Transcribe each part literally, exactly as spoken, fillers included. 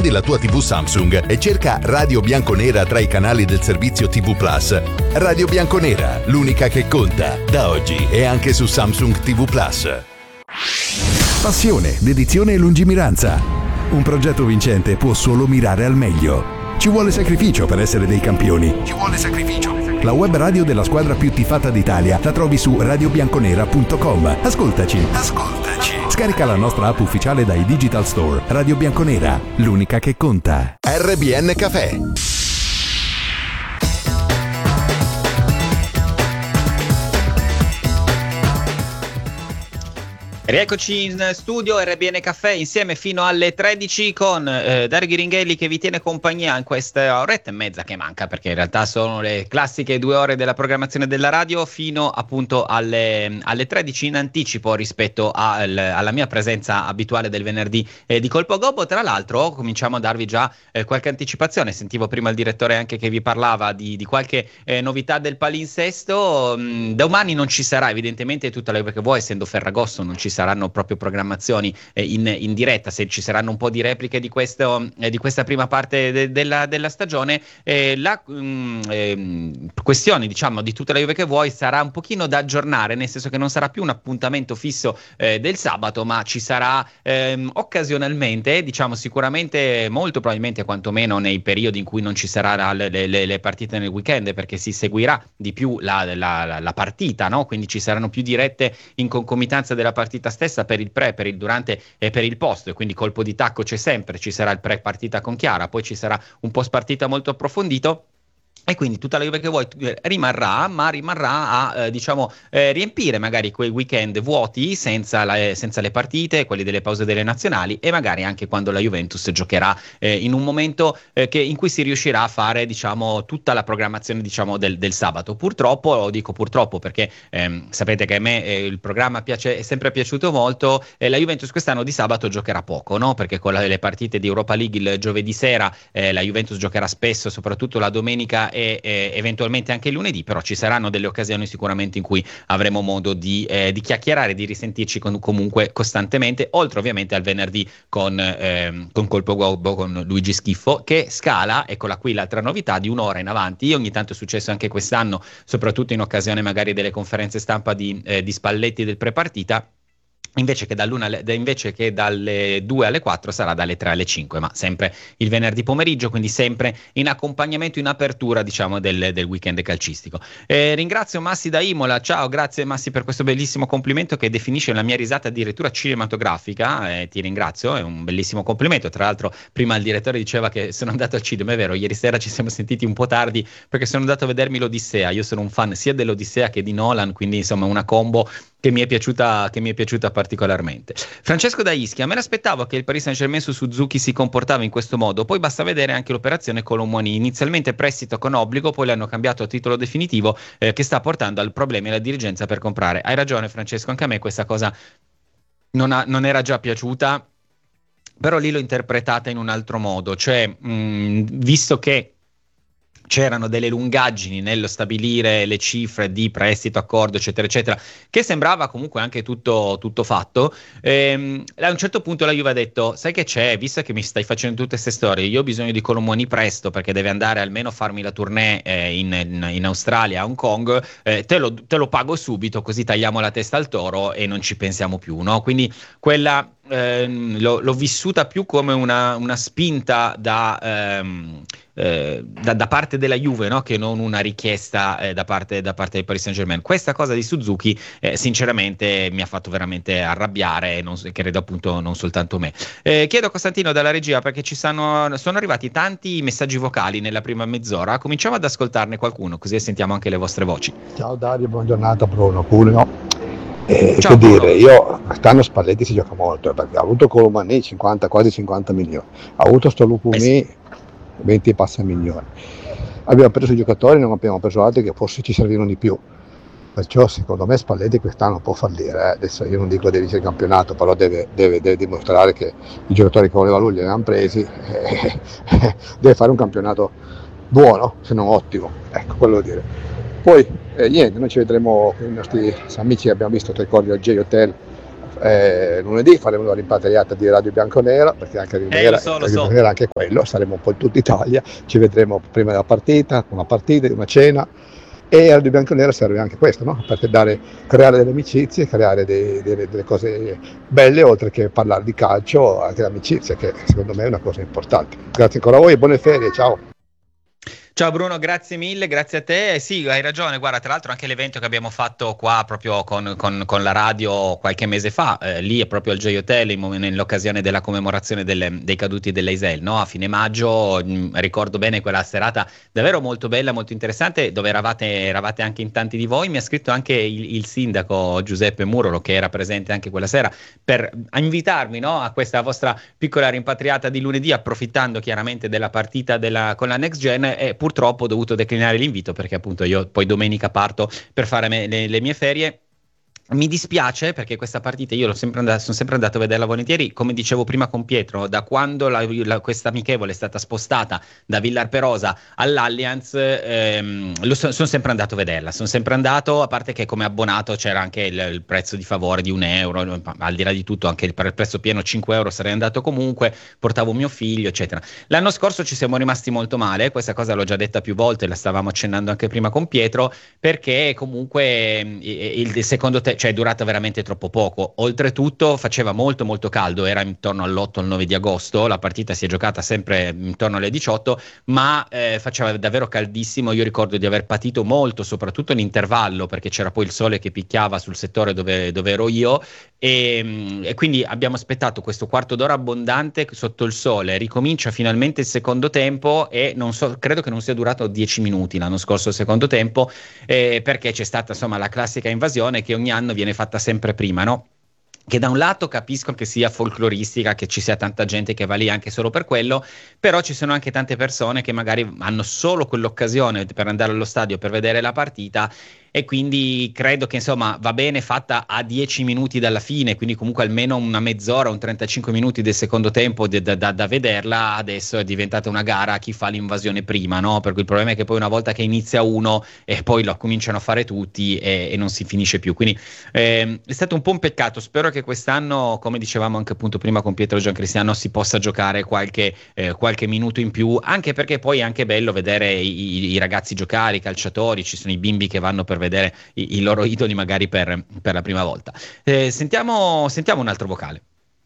Accendi la tua tivù Samsung e cerca Radio Bianconera tra i canali del servizio tivù Plus. Radio Bianconera, l'unica che conta, da oggi e anche su Samsung tivù Plus. Passione, dedizione e lungimiranza. Un progetto vincente può solo mirare al meglio. Ci vuole sacrificio per essere dei campioni. Ci vuole sacrificio. La web radio della squadra più tifata d'Italia la trovi su radio bianconera punto com. Ascoltaci. Ascoltaci. Scarica la nostra app ufficiale dai Digital Store. Radio Bianconera, l'unica che conta. R B N Café. Rieccoci in studio R B N Caffè insieme fino alle tredici con eh, Dario Ghiringhelli che vi tiene compagnia in questa oretta e mezza che manca, perché in realtà sono le classiche due ore della programmazione della radio fino appunto alle, alle tredici in anticipo rispetto al, alla mia presenza abituale del venerdì eh, di Colpo Gobbo. Tra l'altro cominciamo a darvi già eh, qualche anticipazione. Sentivo prima il direttore anche che vi parlava di, di qualche eh, novità del palinsesto. Mm, domani non ci sarà evidentemente tutta la, perché voi essendo Ferragosto non ci saranno proprio programmazioni eh, in, in diretta. Se ci saranno un po' di repliche di, questo, eh, di questa prima parte de, della, della stagione, eh, la mh, eh, questione diciamo di tutta la Juve che vuoi sarà un pochino da aggiornare, nel senso che non sarà più un appuntamento fisso eh, del sabato, ma ci sarà ehm, occasionalmente, diciamo sicuramente molto probabilmente quantomeno nei periodi in cui non ci saranno le, le, le partite nel weekend, perché si seguirà di più la, la, la, la partita, no? Quindi ci saranno più dirette in concomitanza della partita stessa per il pre, per il durante e per il post, e quindi colpo di tacco c'è sempre. Ci sarà il pre partita con Chiara, poi ci sarà un post partita molto approfondito. E quindi tutta la Juve che vuoi rimarrà, ma rimarrà a eh, diciamo eh, riempire magari quei weekend vuoti senza, la, eh, senza le partite, quelli delle pause delle nazionali, e magari anche quando la Juventus giocherà eh, in un momento eh, che, in cui si riuscirà a fare diciamo tutta la programmazione diciamo del, del sabato. Purtroppo, lo dico purtroppo perché ehm, sapete che a me eh, il programma piace, è sempre piaciuto molto, e la Juventus quest'anno di sabato giocherà poco, no? Perché con la, le partite di Europa League il giovedì sera eh, la Juventus giocherà spesso, soprattutto la domenica e, e eventualmente anche il lunedì, però ci saranno delle occasioni sicuramente in cui avremo modo di, eh, di chiacchierare, di risentirci con, comunque costantemente, oltre ovviamente al venerdì con, eh, con Colpo Gobbo con Luigi Schiffo, che scala, eccola qui l'altra novità, di un'ora in avanti. Ogni tanto è successo anche quest'anno, soprattutto in occasione magari delle conferenze stampa di, eh, di Spalletti del prepartita. Invece che, dall'una alle, invece che dalle due alle quattro sarà dalle tre alle cinque, ma sempre il venerdì pomeriggio, quindi sempre in accompagnamento, in apertura diciamo del, del weekend calcistico. Eh, ringrazio Massi da Imola. Ciao, grazie Massi per questo bellissimo complimento che definisce la mia risata addirittura cinematografica, eh, ti ringrazio, è un bellissimo complimento. Tra l'altro prima il direttore diceva che sono andato al cinema, è vero, ieri sera ci siamo sentiti un po' tardi perché sono andato a vedermi l'Odissea. Io sono un fan sia dell'Odissea che di Nolan, quindi insomma una combo che mi è piaciuta, che mi è piaciuta particolarmente. Francesco da Ischia: me l'aspettavo che il Paris Saint-Germain su Suzuki si comportava in questo modo, poi basta vedere anche l'operazione Colomoni, inizialmente prestito con obbligo, poi l'hanno cambiato a titolo definitivo, eh, che sta portando al problema alla dirigenza per comprare. Hai ragione Francesco, anche a me questa cosa non, ha, non era già piaciuta, però lì l'ho interpretata in un altro modo, cioè mh, visto che c'erano delle lungaggini nello stabilire le cifre di prestito, accordo, eccetera, eccetera, che sembrava comunque anche tutto, tutto fatto. Ehm, a un certo punto la Juve ha detto: sai che c'è, visto che mi stai facendo tutte queste storie, io ho bisogno di Colomoni presto perché deve andare almeno a farmi la tournée eh, in, in, in Australia, a Hong Kong, eh, te, lo, te lo pago subito, così tagliamo la testa al toro e non ci pensiamo più, no? Quindi quella eh, l'ho, l'ho vissuta più come una, una spinta da... Ehm, Eh, da, da parte della Juve, no? Che non una richiesta eh, da, parte, da parte del Paris Saint-Germain. Questa cosa di Suzuki eh, sinceramente mi ha fatto veramente arrabbiare, non, credo appunto non soltanto me. Eh, chiedo a Costantino dalla regia, perché ci sono, sono arrivati tanti messaggi vocali nella prima mezz'ora, cominciamo ad ascoltarne qualcuno così sentiamo anche le vostre voci. Ciao Dario, buona giornata. Bruno Culino. Eh, Ciao, che Bruno. dire, io quest'anno Spalletti si gioca molto, perché ha avuto Colomani cinquanta, quasi cinquanta milioni, ha avuto sto Lupumi Eh sì. venti e passa milioni, abbiamo preso i giocatori, non abbiamo preso altri che forse ci servivano di più, perciò secondo me Spalletti quest'anno può fallire, eh. Adesso io non dico deve vincere il campionato, però deve, deve, deve dimostrare che i giocatori che voleva lui li avevano presi, eh, eh, deve fare un campionato buono, se non ottimo, ecco, quello vuol dire. Poi eh, niente, noi ci vedremo con i nostri amici, abbiamo visto, ti ricordi, al J Hotel Eh, lunedì faremo una rimpatriata di Radio Bianconera, perché anche Radio Eh, lo Bianconera so, lo Radio so. Bianconera anche quello, saremo un po' in tutta Italia, ci vedremo prima della partita, una partita, una cena, e a Radio Bianconera serve anche questo, no? Perché dare, creare delle amicizie, creare dei, delle, delle cose belle, oltre che parlare di calcio, anche l'amicizia, che secondo me è una cosa importante. Grazie ancora a voi e buone ferie, ciao! Ciao Bruno, grazie mille, grazie a te. Eh sì, hai ragione, guarda, tra l'altro anche l'evento che abbiamo fatto qua proprio con, con, con la radio qualche mese fa, eh, lì è proprio al Joy Hotel in, nell'occasione della commemorazione delle, dei caduti dell'Eisel, no? A fine maggio, mh, ricordo bene quella serata davvero molto bella, molto interessante, dove eravate, eravate anche in tanti di voi. Mi ha scritto anche il, il sindaco Giuseppe Murolo, che era presente anche quella sera, per invitarmi, no, a questa vostra piccola rimpatriata di lunedì, approfittando chiaramente della partita della, con la Next Gen, e purtroppo ho dovuto declinare l'invito perché appunto io poi domenica parto per fare me, le, le mie ferie. Mi dispiace perché questa partita io l'ho sempre andato, sono sempre andato a vederla volentieri, come dicevo prima con Pietro, da quando la, la, questa amichevole è stata spostata da Villar Perosa all'Allianz, ehm, lo so, sono sempre andato a vederla, sono sempre andato, a parte che come abbonato c'era anche il, il prezzo di favore di un euro, al di là di tutto anche il, per il prezzo pieno cinque euro sarei andato comunque, portavo mio figlio eccetera. L'anno scorso ci siamo rimasti molto male, questa cosa l'ho già detta più volte, la stavamo accennando anche prima con Pietro, perché comunque il, il secondo te cioè è durata veramente troppo poco. Oltretutto faceva molto molto caldo, era intorno all'otto al nove di agosto, la partita si è giocata sempre intorno alle diciotto, ma eh, faceva davvero caldissimo. Io ricordo di aver patito molto, soprattutto in intervallo, perché c'era poi il sole che picchiava sul settore dove, dove ero io, e, e quindi abbiamo aspettato questo quarto d'ora abbondante sotto il sole. Ricomincia finalmente il secondo tempo e non so, credo che non sia durato dieci minuti l'anno scorso il secondo tempo, eh, perché c'è stata insomma la classica invasione che ogni anno viene fatta sempre prima, no? Che da un lato capisco che sia folcloristica, che ci sia tanta gente che va lì anche solo per quello, però ci sono anche tante persone che magari hanno solo quell'occasione per andare allo stadio per vedere la partita, e quindi credo che insomma va bene fatta a dieci minuti dalla fine, quindi comunque almeno una mezz'ora, un trentacinque minuti del secondo tempo da, da, da vederla. Adesso è diventata una gara a chi fa l'invasione prima, no? Per cui il problema è che poi una volta che inizia uno e poi lo cominciano a fare tutti e, e non si finisce più, quindi eh, è stato un po' un peccato. Spero che quest'anno, come dicevamo anche appunto prima con Pietro Giancristiano, si possa giocare qualche, eh, qualche minuto in più, anche perché poi è anche bello vedere i, i ragazzi giocare, i calciatori, ci sono i bimbi che vanno per vedere i, i loro idoli magari per, per la prima volta. Eh, sentiamo, sentiamo un altro vocale.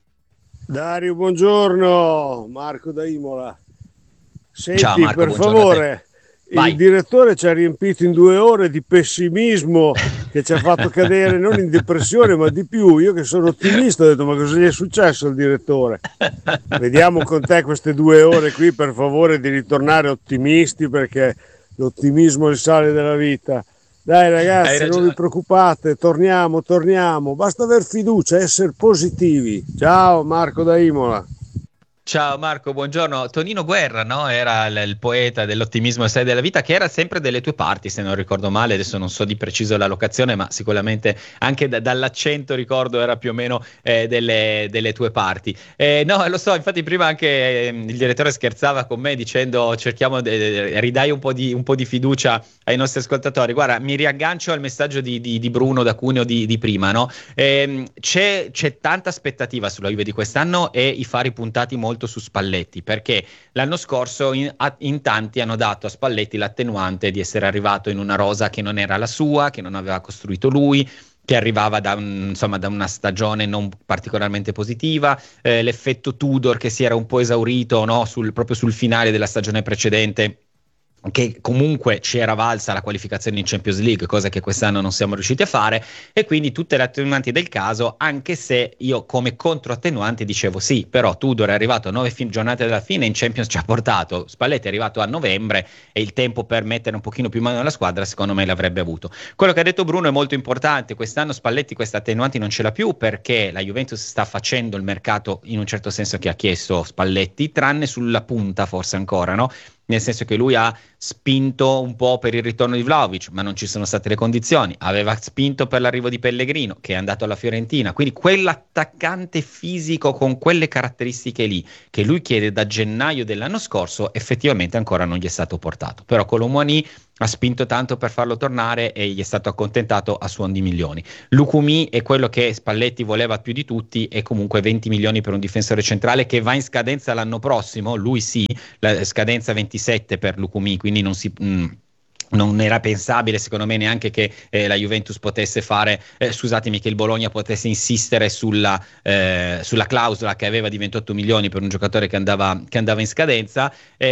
Dario, buongiorno, Marco da Imola. Senti, Ciao Marco, per favore, il direttore ci ha riempito in due ore di pessimismo che ci ha fatto cadere non in depressione ma di più. Io che sono ottimista ho detto: ma cosa gli è successo al direttore? Vediamo con te queste due ore qui, per favore, di ritornare ottimisti, perché l'ottimismo è il sale della vita. Dai ragazzi, non vi preoccupate, torniamo, torniamo, basta aver fiducia, essere positivi. Ciao, Marco da Imola. Ciao Marco, buongiorno. Tonino Guerra, no? Era l- il poeta dell'ottimismo e della vita, che era sempre delle tue parti, se non ricordo male. Adesso non so di preciso la locazione, ma sicuramente anche da- dall'accento ricordo era più o meno eh, delle, delle tue parti. Eh, no, lo so, infatti prima anche eh, il direttore scherzava con me dicendo: cerchiamo, de- ridai un po' di, un po' di fiducia ai nostri ascoltatori. Guarda, mi riaggancio al messaggio di, di, di Bruno da Cuneo di, di prima, no? Eh, c'è, c'è tanta aspettativa sulla Juve di quest'anno e i fari puntati molto su Spalletti, perché l'anno scorso in, a, in tanti hanno dato a Spalletti l'attenuante di essere arrivato in una rosa che non era la sua, che non aveva costruito lui, che arrivava da, un, insomma, da una stagione non particolarmente positiva, eh, l'effetto Tudor che si era un po' esaurito, no? sul, proprio sul finale della stagione precedente, che comunque ci era valsa la qualificazione in Champions League, cosa che quest'anno non siamo riusciti a fare, e quindi tutte le attenuanti del caso, anche se io come controattenuante dicevo sì, però Tudor è arrivato a nove fin- giornate dalla fine, in Champions ci ha portato, Spalletti è arrivato a novembre e il tempo per mettere un pochino più mano alla squadra secondo me l'avrebbe avuto. Quello che ha detto Bruno è molto importante, quest'anno Spalletti queste attenuanti non ce l'ha più, perché la Juventus sta facendo il mercato in un certo senso che ha chiesto Spalletti, tranne sulla punta forse ancora, no? Nel senso che lui ha spinto un po' per il ritorno di Vlahovic, ma non ci sono state le condizioni, aveva spinto per l'arrivo di Pellegrino, che è andato alla Fiorentina, quindi quell'attaccante fisico con quelle caratteristiche lì, che lui chiede da gennaio dell'anno scorso, effettivamente ancora non gli è stato portato. Però Colomouani ha spinto tanto per farlo tornare e gli è stato accontentato a suon di milioni. Lukumi è quello che Spalletti voleva più di tutti, e comunque venti milioni per un difensore centrale che va in scadenza l'anno prossimo, lui sì, la scadenza ventisette per Lukumi, quindi non si... Mh, non era pensabile secondo me neanche che eh, la Juventus potesse fare, eh, scusatemi, che il Bologna potesse insistere sulla, eh, sulla clausola che aveva di ventotto milioni per un giocatore che andava, che andava in scadenza.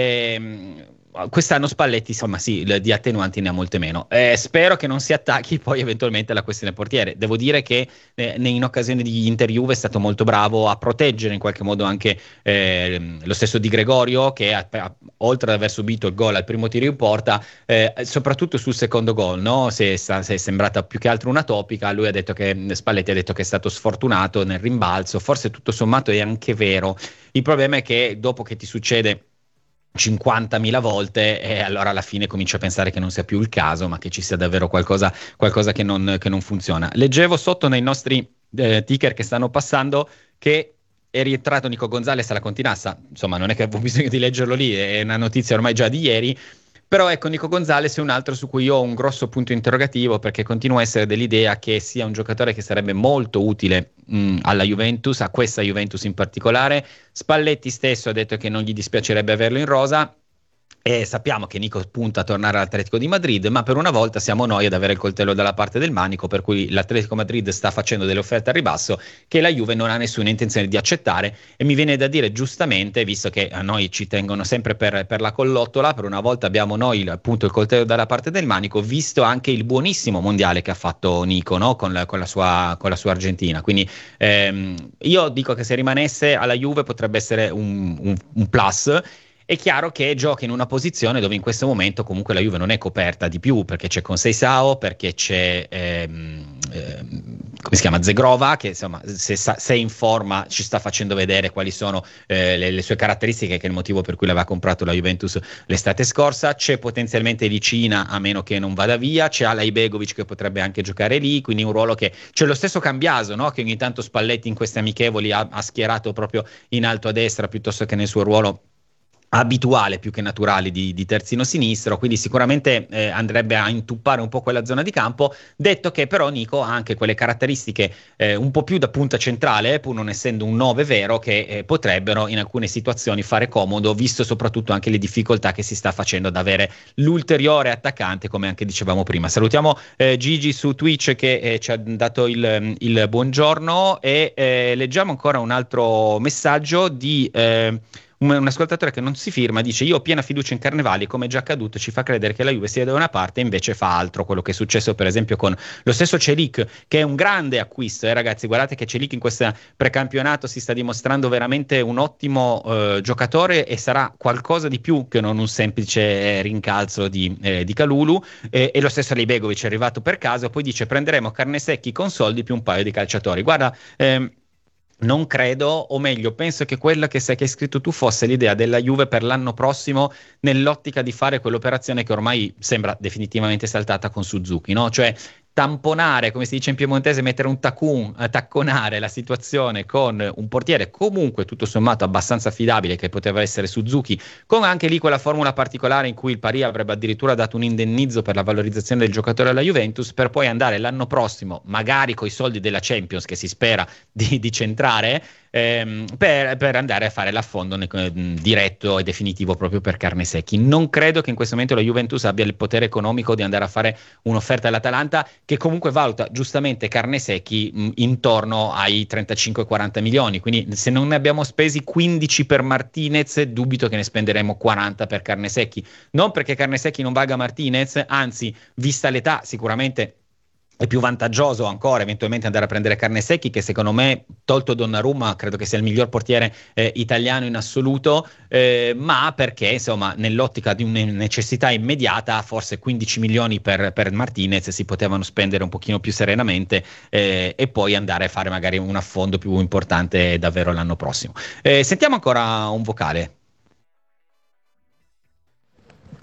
ehm, Quest'anno Spalletti, insomma, sì, di attenuanti ne ha molte meno. Eh, spero che non si attacchi poi eventualmente alla questione portiere. Devo dire che eh, in occasione di Inter-Juve è stato molto bravo a proteggere in qualche modo anche eh, lo stesso Di Gregorio, che ha, ha, oltre ad aver subito il gol al primo tiro in porta, eh, soprattutto sul secondo gol, no? Se, se è sembrata più che altro una topica, lui ha detto che Spalletti ha detto che è stato sfortunato nel rimbalzo. Forse tutto sommato è anche vero. Il problema è che dopo che ti succede cinquantamila volte, e allora alla fine comincio a pensare che non sia più il caso, ma che ci sia davvero qualcosa, qualcosa che, non, che non funziona. Leggevo sotto nei nostri eh, ticker che stanno passando che è rientrato Nico Gonzalez alla Continassa. Insomma, non è che avevo bisogno di leggerlo lì, è una notizia ormai già di ieri. Però ecco, Nico Gonzalez è un altro su cui io ho un grosso punto interrogativo, perché continuo a essere dell'idea che sia un giocatore che sarebbe molto utile mh, alla Juventus, a questa Juventus in particolare. Spalletti stesso ha detto che non gli dispiacerebbe averlo in rosa, e sappiamo che Nico punta a tornare all'Atletico di Madrid, ma per una volta siamo noi ad avere il coltello dalla parte del manico, per cui l'Atletico Madrid sta facendo delle offerte al ribasso che la Juve non ha nessuna intenzione di accettare. E mi viene da dire, giustamente, visto che a noi ci tengono sempre per, per la collottola, per una volta abbiamo noi appunto il coltello dalla parte del manico, visto anche il buonissimo mondiale che ha fatto Nico, no? con, la, con, la sua, con la sua Argentina. Quindi ehm, io dico che se rimanesse alla Juve potrebbe essere un, un, un plus. È chiaro che gioca in una posizione dove in questo momento comunque la Juve non è coperta di più, perché c'è Conceição, perché c'è ehm, ehm, come si chiama, Zegrova, che insomma se, se è in forma ci sta facendo vedere quali sono eh, le, le sue caratteristiche, che è il motivo per cui l'aveva comprato la Juventus l'estate scorsa. C'è potenzialmente Vicina, a meno che non vada via, c'è Alai Begovic che potrebbe anche giocare lì, quindi un ruolo che c'è lo stesso Cambiaso, no? Che ogni tanto Spalletti in queste amichevoli ha, ha schierato proprio in alto a destra piuttosto che nel suo ruolo abituale più che naturale di, di terzino sinistro, quindi sicuramente eh, andrebbe a intuppare un po' quella zona di campo. Detto che però Nico ha anche quelle caratteristiche eh, un po' più da punta centrale, pur non essendo un nove vero, che eh, potrebbero in alcune situazioni fare comodo, visto soprattutto anche le difficoltà che si sta facendo ad avere l'ulteriore attaccante, come anche dicevamo prima. Salutiamo eh, Gigi su Twitch che eh, ci ha dato il, il buongiorno, e eh, leggiamo ancora un altro messaggio di eh, un, un ascoltatore che non si firma, dice: io ho piena fiducia in Carnevali, come già accaduto ci fa credere che la Juve sia da una parte e invece fa altro, quello che è successo per esempio con lo stesso Celik, che è un grande acquisto, eh, ragazzi, guardate che Celik in questo precampionato si sta dimostrando veramente un ottimo eh, giocatore, e sarà qualcosa di più che non un semplice eh, rincalzo di, eh, di Kalulu, eh, e lo stesso Alai Begovic è arrivato per caso. Poi dice: prenderemo Carnesecchi con soldi più un paio di calciatori. Guarda, ehm, non credo, o meglio, penso che quella che sei che hai scritto tu fosse l'idea della Juve per l'anno prossimo, nell'ottica di fare quell'operazione che ormai sembra definitivamente saltata con Suzuki, no? Cioè tamponare, come si dice in piemontese, mettere un tacun, tacconare la situazione con un portiere comunque tutto sommato abbastanza affidabile, che poteva essere Suzuki, con anche lì quella formula particolare in cui il Paris avrebbe addirittura dato un indennizzo per la valorizzazione del giocatore alla Juventus, per poi andare l'anno prossimo, magari coi soldi della Champions che si spera di, di centrare, ehm, per, per andare a fare l'affondo ne, diretto e definitivo proprio per Carnesecchi. Non credo che in questo momento la Juventus abbia il potere economico di andare a fare un'offerta all'Atalanta, che comunque valuta giustamente Carnesecchi mh, intorno ai trentacinque quaranta milioni, quindi se non ne abbiamo spesi quindici per Martinez, dubito che ne spenderemo quaranta per Carnesecchi, non perché Carnesecchi non valga Martinez, anzi, vista l'età sicuramente è più vantaggioso ancora eventualmente andare a prendere Carnesecchi, che secondo me, tolto Donnarumma, credo che sia il miglior portiere eh, italiano in assoluto, eh, ma perché insomma nell'ottica di una necessità immediata forse quindici milioni per, per Martinez si potevano spendere un pochino più serenamente, eh, e poi andare a fare magari un affondo più importante davvero l'anno prossimo. Eh, sentiamo ancora un vocale.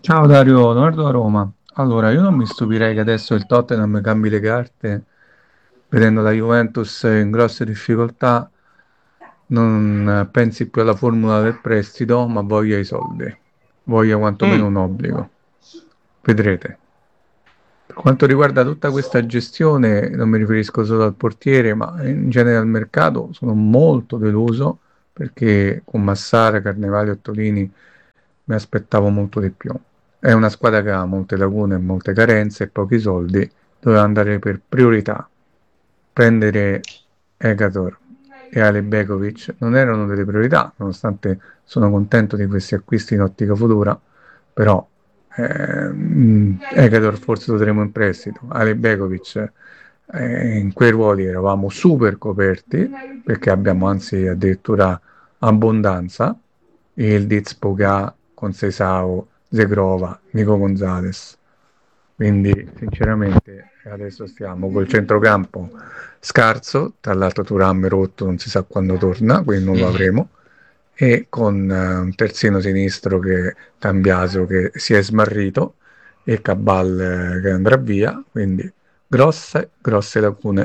Ciao Dario, Leonardo da Roma. Allora, io non mi stupirei che adesso il Tottenham cambi le carte, vedendo la Juventus in grosse difficoltà, non eh, pensi più alla formula del prestito, ma voglia i soldi, voglia quantomeno Mm. un obbligo. Vedrete. Per quanto riguarda tutta questa gestione, non mi riferisco solo al portiere, ma in genere al mercato, sono molto deluso perché con Massara, Carnevale e Ottolini mi aspettavo molto di più. È una squadra che ha molte lacune, molte carenze e pochi soldi, doveva andare per priorità. Prendere Egator e Ale Begovic non erano delle priorità, nonostante sono contento di questi acquisti in ottica futura, però eh, Egator forse lo terremo in prestito, Ale Begovic eh, in quei ruoli eravamo super coperti perché abbiamo anzi addirittura abbondanza, il Diz Pogà con Seisao, Zegrova, Nico Gonzalez. Quindi sinceramente adesso stiamo col centrocampo scarso, tra l'altro Thuram è rotto, non si sa quando torna, quindi non lo Mhm. avremo, e con eh, un terzino sinistro che Cambiaso che si è smarrito e Cabal eh, che andrà via, quindi grosse, grosse lacune.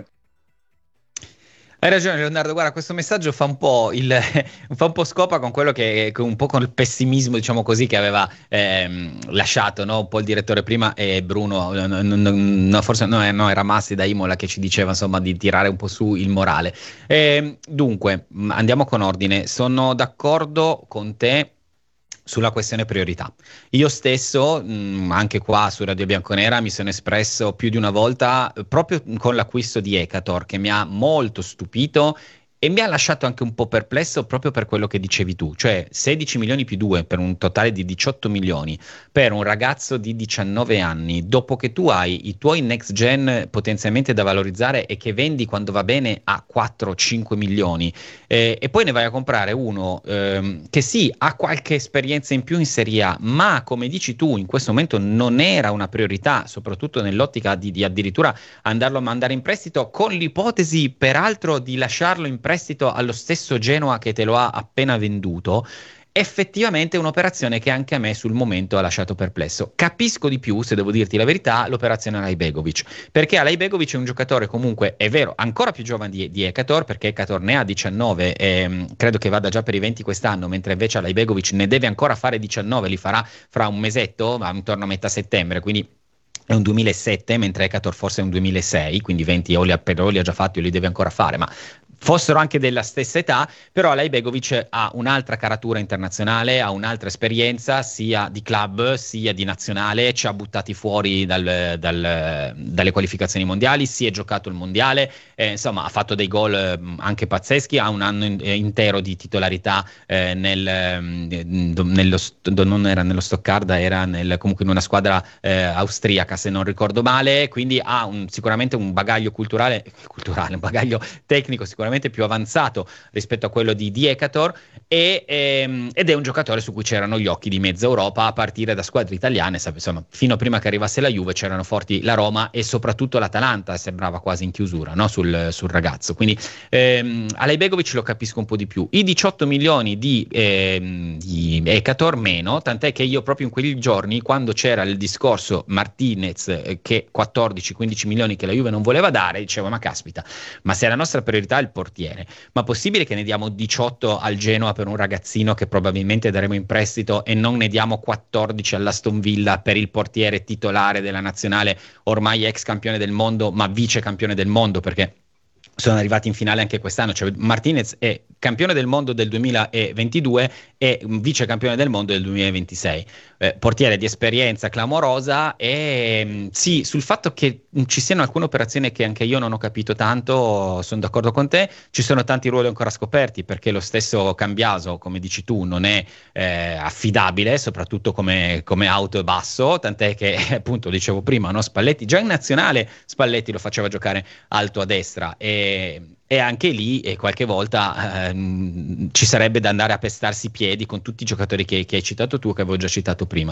Hai ragione Leonardo, guarda, questo messaggio fa un po' il, fa un po' scopa con quello che, che un po' con il pessimismo, diciamo così, che aveva ehm, lasciato, no? Un po' il direttore prima e Bruno, no, no, no, no, forse no, eh, no, era Massi da Imola che ci diceva insomma di tirare un po' su il morale. Ehm, dunque, mh, andiamo con ordine, sono d'accordo con te sulla questione priorità. Io stesso, mh, anche qua su Radio Bianconera, mi sono espresso più di una volta eh, proprio con l'acquisto di Ekator, che mi ha molto stupito e mi ha lasciato anche un po' perplesso proprio per quello che dicevi tu, cioè sedici milioni più due per un totale di diciotto milioni per un ragazzo di diciannove anni, dopo che tu hai i tuoi next gen potenzialmente da valorizzare e che vendi quando va bene a quattro cinque milioni eh, e poi ne vai a comprare uno ehm, che sì, ha qualche esperienza in più in Serie A, ma come dici tu, in questo momento non era una priorità, soprattutto nell'ottica di, di addirittura andarlo a mandare in prestito, con l'ipotesi peraltro di lasciarlo in prestito allo stesso Genoa che te lo ha appena venduto. Effettivamente è un'operazione che anche a me sul momento ha lasciato perplesso. Capisco di più, se devo dirti la verità, l'operazione Alaibegovic, perché Alaibegovic è un giocatore comunque, è vero, ancora più giovane di, di Ekator, perché Ekator ne ha diciannove e mh, credo che vada già per i venti quest'anno, mentre invece Alaibegovic ne deve ancora fare diciannove, li farà fra un mesetto, intorno a metà settembre, quindi è un duemilasette, mentre Ekator forse è un duemilasei, quindi venti o li ha, per o li ha già fatti o li deve ancora fare, ma fossero anche della stessa età, però Alaibegovic ha un'altra caratura internazionale, ha un'altra esperienza sia di club sia di nazionale, ci ha buttati fuori dal, dal, dalle qualificazioni mondiali, si è giocato il mondiale, eh, insomma ha fatto dei gol eh, anche pazzeschi, ha un anno in, eh, intero di titolarità eh, nel, eh, nello, non era nello Stoccarda, era nel, comunque in una squadra eh, austriaca se non ricordo male, quindi ha un, sicuramente un bagaglio culturale, culturale, un bagaglio tecnico sicuramente più avanzato rispetto a quello di, di Ekator e, ehm, ed è un giocatore su cui c'erano gli occhi di mezza Europa a partire da squadre italiane, insomma, fino a prima che arrivasse la Juve c'erano forti la Roma e soprattutto l'Atalanta sembrava quasi in chiusura, no? sul, sul ragazzo, quindi ehm, Alaibegovic lo capisco un po' di più, i diciotto milioni di, ehm, di Ekator meno, tant'è che io proprio in quei giorni quando c'era il discorso Martinez eh, che quattordici quindici milioni che la Juve non voleva dare, dicevo ma caspita, ma se la nostra priorità è il portiere, ma possibile che ne diamo diciotto al Genoa per un ragazzino che probabilmente daremo in prestito e non ne diamo quattordici all'Aston Villa per il portiere titolare della nazionale, ormai ex campione del mondo ma vice campione del mondo, perché sono arrivati in finale anche quest'anno, cioè Martinez è campione del mondo del duemilaventidue e vice campione del mondo del duemilaventisei, eh, portiere di esperienza clamorosa e mh, sì, sul fatto che mh, ci siano alcune operazioni che anche io non ho capito tanto, sono d'accordo con te, ci sono tanti ruoli ancora scoperti perché lo stesso Cambiaso, come dici tu, non è eh, affidabile, soprattutto come, come auto e basso, tant'è che appunto dicevo prima, no? Spalletti, già in nazionale Spalletti lo faceva giocare alto a destra e e anche lì e qualche volta ehm, ci sarebbe da andare a pestarsi i piedi con tutti i giocatori che, che hai citato tu, che avevo già citato prima.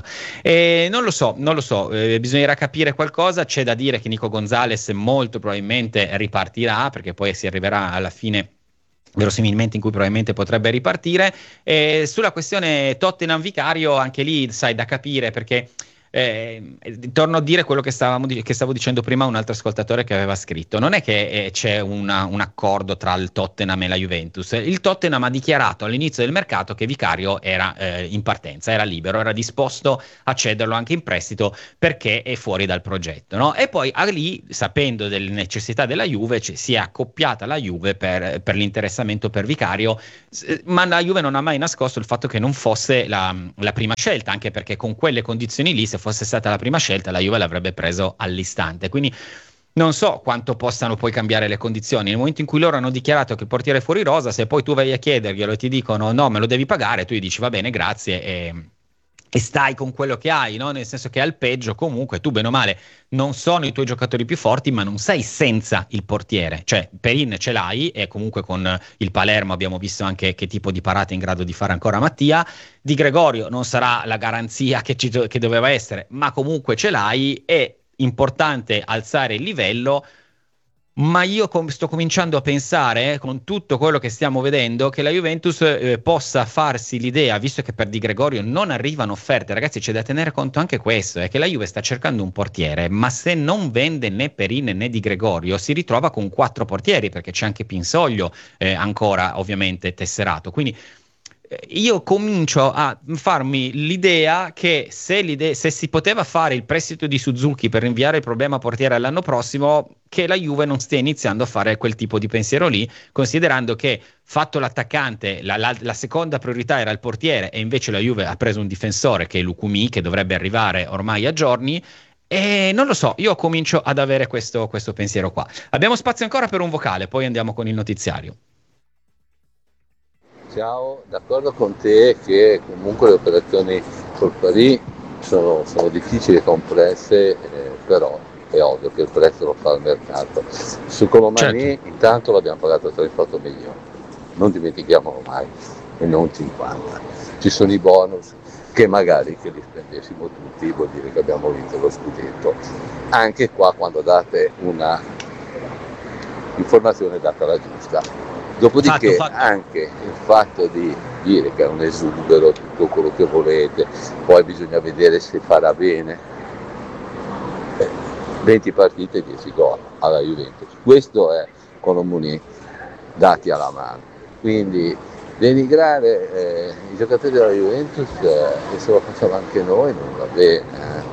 E non lo so, non lo so, eh, bisognerà capire qualcosa. C'è da dire che Nico Gonzalez molto probabilmente ripartirà perché poi si arriverà alla fine verosimilmente in cui probabilmente potrebbe ripartire. E sulla questione Tottenham Vicario, anche lì sai, da capire, perché Eh, torno a dire quello che, stavamo, che stavo dicendo prima a un altro ascoltatore che aveva scritto. Non è che eh, c'è una, un accordo tra il Tottenham e la Juventus. Il Tottenham ha dichiarato all'inizio del mercato che Vicario era eh, in partenza, era libero, era disposto a cederlo anche in prestito perché è fuori dal progetto, no? E poi a lì, sapendo delle necessità della Juve, c- si è accoppiata la Juve per, per l'interessamento per Vicario, ma la Juve non ha mai nascosto il fatto che non fosse la, la prima scelta, anche perché con quelle condizioni lì, se fosse stata la prima scelta, la Juve l'avrebbe preso all'istante. Quindi non so quanto possano poi cambiare le condizioni. Nel momento in cui loro hanno dichiarato che il portiere è fuori rosa, se poi tu vai a chiederglielo e ti dicono no, me lo devi pagare, tu gli dici va bene, grazie, e, e stai con quello che hai, no? Nel senso che al peggio comunque tu bene o male non sono i tuoi giocatori più forti, ma non sei senza il portiere. Cioè Perin ce l'hai, e comunque con il Palermo abbiamo visto anche che tipo di parate è in grado di fare ancora Mattia. Di Gregorio non sarà la garanzia che, ci, che doveva essere, ma comunque ce l'hai. È importante alzare il livello, ma io com- sto cominciando a pensare, eh, con tutto quello che stiamo vedendo, che la Juventus eh, possa farsi l'idea, visto che per Di Gregorio non arrivano offerte. Ragazzi, c'è da tenere conto anche questo, è che la Juve sta cercando un portiere, ma se non vende né Perin né Di Gregorio si ritrova con quattro portieri, perché c'è anche Pinsoglio eh, ancora ovviamente tesserato. Quindi io comincio a farmi l'idea che se, l'idea, se si poteva fare il prestito di Suzuki per rinviare il problema portiere all'anno prossimo, che la Juve non stia iniziando a fare quel tipo di pensiero lì, considerando che fatto l'attaccante la, la, la seconda priorità era il portiere, e invece la Juve ha preso un difensore che è Lukumi, che dovrebbe arrivare ormai a giorni. E non lo so, io comincio ad avere questo, questo pensiero qua. Abbiamo spazio ancora per un vocale, poi andiamo con il notiziario. Ciao, d'accordo con te che comunque le operazioni col Paris sono, sono difficili e complesse, eh, però è ovvio che il prezzo lo fa il mercato. Su Colomani certo. Intanto l'abbiamo pagato trentotto milioni, non dimentichiamolo mai, e non cinquanta. Ci sono i bonus che magari che li spendessimo tutti vuol dire che abbiamo vinto lo scudetto. Anche qua quando date una informazione data la giusta. Dopodiché fatto, fatto. Anche il fatto di dire che è un esubero, tutto quello che volete, poi bisogna vedere se farà bene. Eh, venti partite, dieci gol alla Juventus. Questo è Colomoni dati alla mano. Quindi denigrare eh, i giocatori della Juventus, eh, e se lo facciamo anche noi, non va bene. Eh.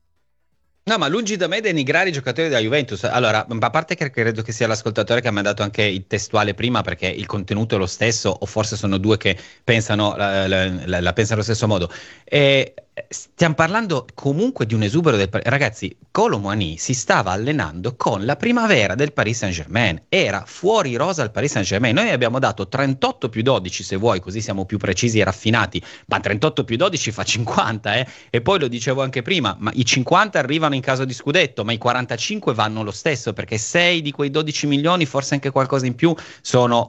No, ma lungi da me denigrare i giocatori della Juventus. Allora, a parte che credo che sia l'ascoltatore che mi ha dato anche il testuale prima, perché il contenuto è lo stesso, o forse sono due che pensano la, la, la, la pensano allo stesso modo. E stiamo parlando comunque di un esubero del ragazzi. Kolo Muani si stava allenando con la primavera del Paris Saint-Germain, era fuori rosa al Paris Saint-Germain. Noi abbiamo dato trentotto più dodici, se vuoi, così siamo più precisi e raffinati, ma trentotto più dodici fa cinquanta, eh? E poi lo dicevo anche prima, ma i cinquanta arrivano in caso di scudetto, ma i quarantacinque vanno lo stesso, perché sei di quei dodici milioni, forse anche qualcosa in più, sono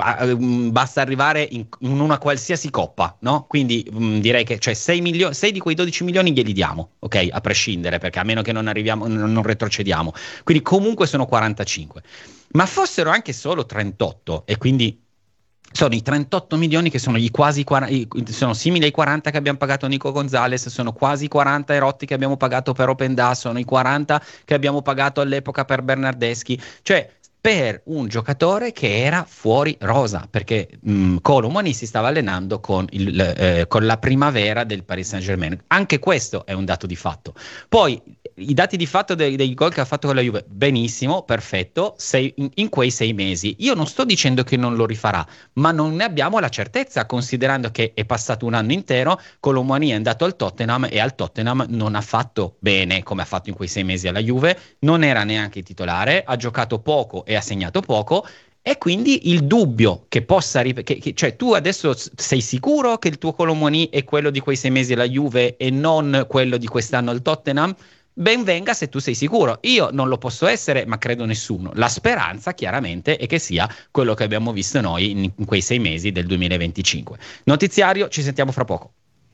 basta arrivare in, in una qualsiasi coppa, no? Quindi mh, direi che cioè sei milioni, sei di quei dodici milioni glieli diamo, ok? A prescindere, perché a meno che non arriviamo, non, non retrocediamo. Quindi comunque sono quarantacinque. Ma fossero anche solo trentotto, e quindi sono i trentotto milioni che sono i quasi quaranta, sono simili ai quaranta che abbiamo pagato a Nico Gonzalez, sono quasi quaranta erotti che abbiamo pagato per Openda, sono i quaranta che abbiamo pagato all'epoca per Bernardeschi, cioè per un giocatore che era fuori rosa, perché mh, Kolo Muani si stava allenando con, il, eh, con la primavera del Paris Saint-Germain. Anche questo è un dato di fatto. Poi i dati di fatto dei, dei gol che ha fatto con la Juve, benissimo, perfetto, sei, in, in quei sei mesi. Io non sto dicendo che non lo rifarà, ma non ne abbiamo la certezza, considerando che è passato un anno intero, Kolo Muani è andato al Tottenham e al Tottenham non ha fatto bene come ha fatto in quei sei mesi alla Juve, non era neanche titolare, ha giocato poco e ha segnato poco, e quindi il dubbio che possa rip- che, che, cioè tu adesso sei sicuro che il tuo Kolo Muani è quello di quei sei mesi alla Juve e non quello di quest'anno al Tottenham? Ben venga se tu sei sicuro. Io non lo posso essere, ma credo nessuno. La speranza chiaramente è che sia quello che abbiamo visto noi in, in quei sei mesi del duemilaventicinque. Notiziario, ci sentiamo fra poco.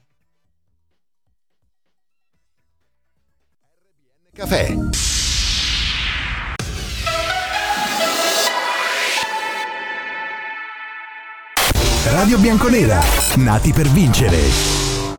Caffè. Radio Bianconera, nati per vincere.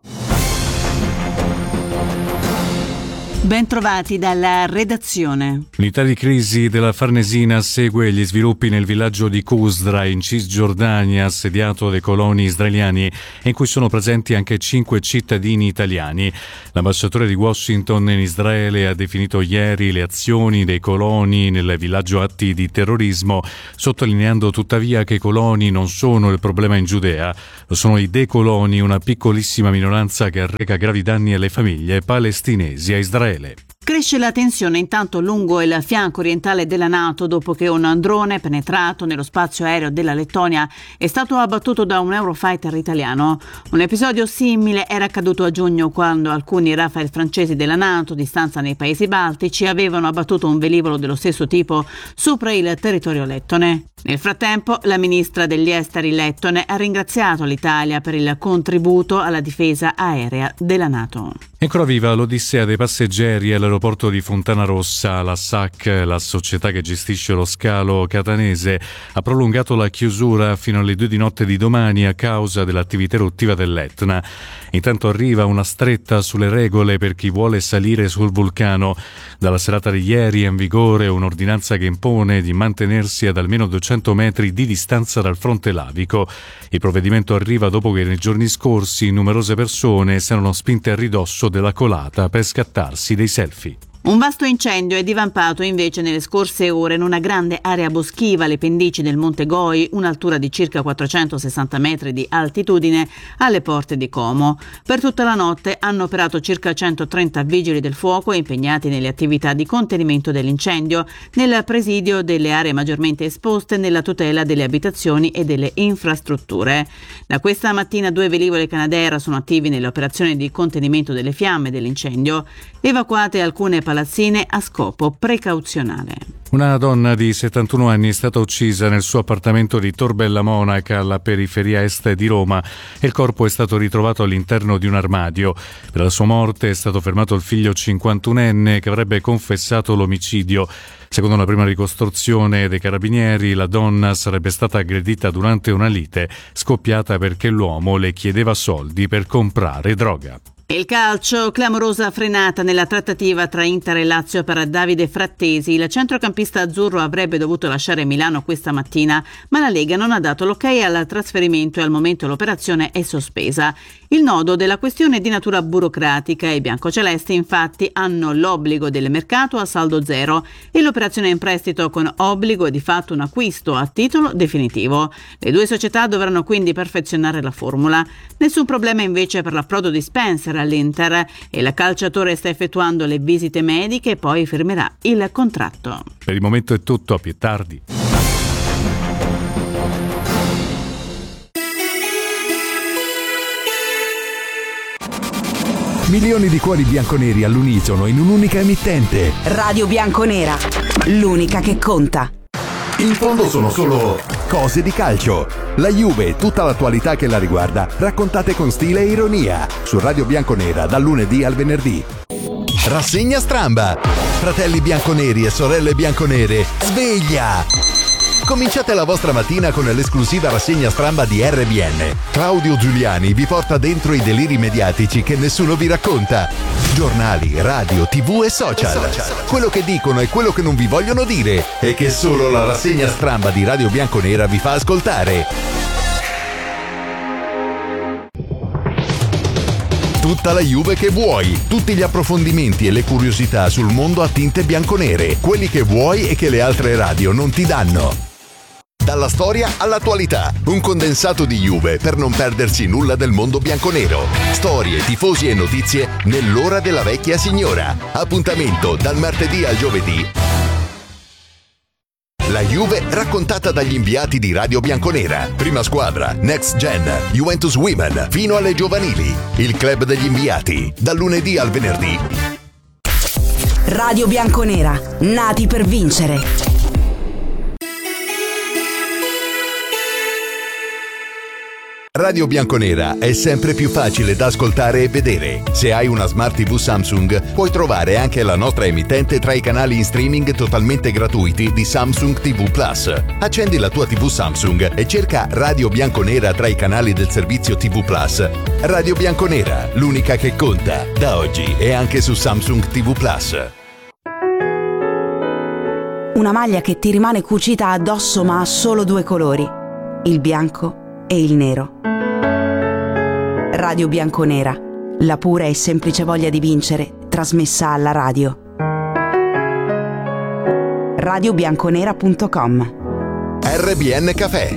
Ben trovati dalla redazione. L'unità di crisi della Farnesina segue gli sviluppi nel villaggio di Qusdra in Cisgiordania, assediato dai coloni israeliani e in cui sono presenti anche cinque cittadini italiani. L'ambasciatore di Washington in Israele ha definito ieri le azioni dei coloni nel villaggio atti di terrorismo, sottolineando tuttavia che i coloni non sono il problema in Giudea, lo sono i decoloni, una piccolissima minoranza che arreca gravi danni alle famiglie palestinesi a Israele. Cresce la tensione intanto lungo il fianco orientale della NATO dopo che un drone penetrato nello spazio aereo della Lettonia è stato abbattuto da un Eurofighter italiano. Un episodio simile era accaduto a giugno quando alcuni Rafale francesi della NATO, di stanza nei paesi baltici, avevano abbattuto un velivolo dello stesso tipo sopra il territorio lettone. Nel frattempo, la ministra degli esteri lettone ha ringraziato l'Italia per il contributo alla difesa aerea della NATO. È ancora viva l'odissea dei passeggeri all'aeroporto di Fontanarossa. La S A C, la società che gestisce lo scalo catanese, ha prolungato la chiusura fino alle due di notte di domani a causa dell'attività eruttiva dell'Etna. Intanto arriva una stretta sulle regole per chi vuole salire sul vulcano. Dalla serata di ieri è in vigore un'ordinanza che impone di mantenersi ad almeno duecento metri di distanza dal fronte lavico. Il provvedimento arriva dopo che nei giorni scorsi numerose persone si erano spinte a ridosso della colata per scattarsi dei selfie. Un vasto incendio è divampato invece nelle scorse ore in una grande area boschiva alle pendici del Monte Goi, un'altura di circa quattrocentosessanta metri di altitudine, alle porte di Como. Per tutta la notte hanno operato circa centotrenta vigili del fuoco impegnati nelle attività di contenimento dell'incendio, nel presidio delle aree maggiormente esposte, nella tutela delle abitazioni e delle infrastrutture. Da questa mattina due velivoli Canadair sono attivi nelle operazioni di contenimento delle fiamme dell'incendio, evacuate alcune palazzine a scopo precauzionale. Una donna di settantuno anni è stata uccisa nel suo appartamento di Tor Bella Monaca, alla periferia est di Roma, e il corpo è stato ritrovato all'interno di un armadio. Per la sua morte è stato fermato il figlio cinquantunenne che avrebbe confessato l'omicidio. Secondo la prima ricostruzione dei carabinieri, la donna sarebbe stata aggredita durante una lite scoppiata perché l'uomo le chiedeva soldi per comprare droga. Il calcio, clamorosa frenata nella trattativa tra Inter e Lazio per Davide Frattesi. Il centrocampista azzurro avrebbe dovuto lasciare Milano questa mattina, ma la Lega non ha dato l'ok al trasferimento e al momento l'operazione è sospesa. Il nodo della questione è di natura burocratica. I biancocelesti infatti hanno l'obbligo del mercato a saldo zero e l'operazione in prestito con obbligo è di fatto un acquisto a titolo definitivo. Le due società dovranno quindi perfezionare la formula. Nessun problema invece per l'approdo di Spencer all'Inter e il calciatore sta effettuando le visite mediche e poi firmerà il contratto. Per il momento è tutto, a più tardi. Milioni di cuori bianconeri all'unisono in un'unica emittente. Radio Bianconera, l'unica che conta. In fondo sono solo cose di calcio. La Juve e tutta l'attualità che la riguarda, raccontate con stile e ironia. Su Radio Bianconera, dal lunedì al venerdì. Rassegna Stramba. Fratelli bianconeri e sorelle bianconere, sveglia! Cominciate la vostra mattina con l'esclusiva rassegna Stramba di R B N. Claudio Giuliani vi porta dentro i deliri mediatici che nessuno vi racconta. Giornali, radio, tv e social. Quello che dicono e quello che non vi vogliono dire e che solo la rassegna Stramba di Radio Bianconera vi fa ascoltare. Tutta la Juve che vuoi, tutti gli approfondimenti e le curiosità sul mondo a tinte bianconere, quelli che vuoi e che le altre radio non ti danno. Dalla storia all'attualità, un condensato di Juve per non perdersi nulla del mondo bianconero. Storie, tifosi e notizie nell'ora della vecchia signora. Appuntamento dal martedì al giovedì. La Juve raccontata dagli inviati di Radio Bianconera. Prima squadra, Next Gen, Juventus Women, fino alle giovanili. Il club degli inviati, dal lunedì al venerdì. Radio Bianconera, nati per vincere. Radio Bianconera è sempre più facile da ascoltare e vedere. Se hai una Smart tivù Samsung, puoi trovare anche la nostra emittente tra i canali in streaming totalmente gratuiti di Samsung tivù Plus. Accendi la tua tivù Samsung e cerca Radio Bianconera tra i canali del servizio tivù Plus. Radio Bianconera, l'unica che conta, da oggi e anche su Samsung tivù Plus. Una maglia che ti rimane cucita addosso ma ha solo due colori, il bianco e il nero. Radio Bianconera, la pura e semplice voglia di vincere, trasmessa alla radio. radio bianconera punto com. R B N Caffè.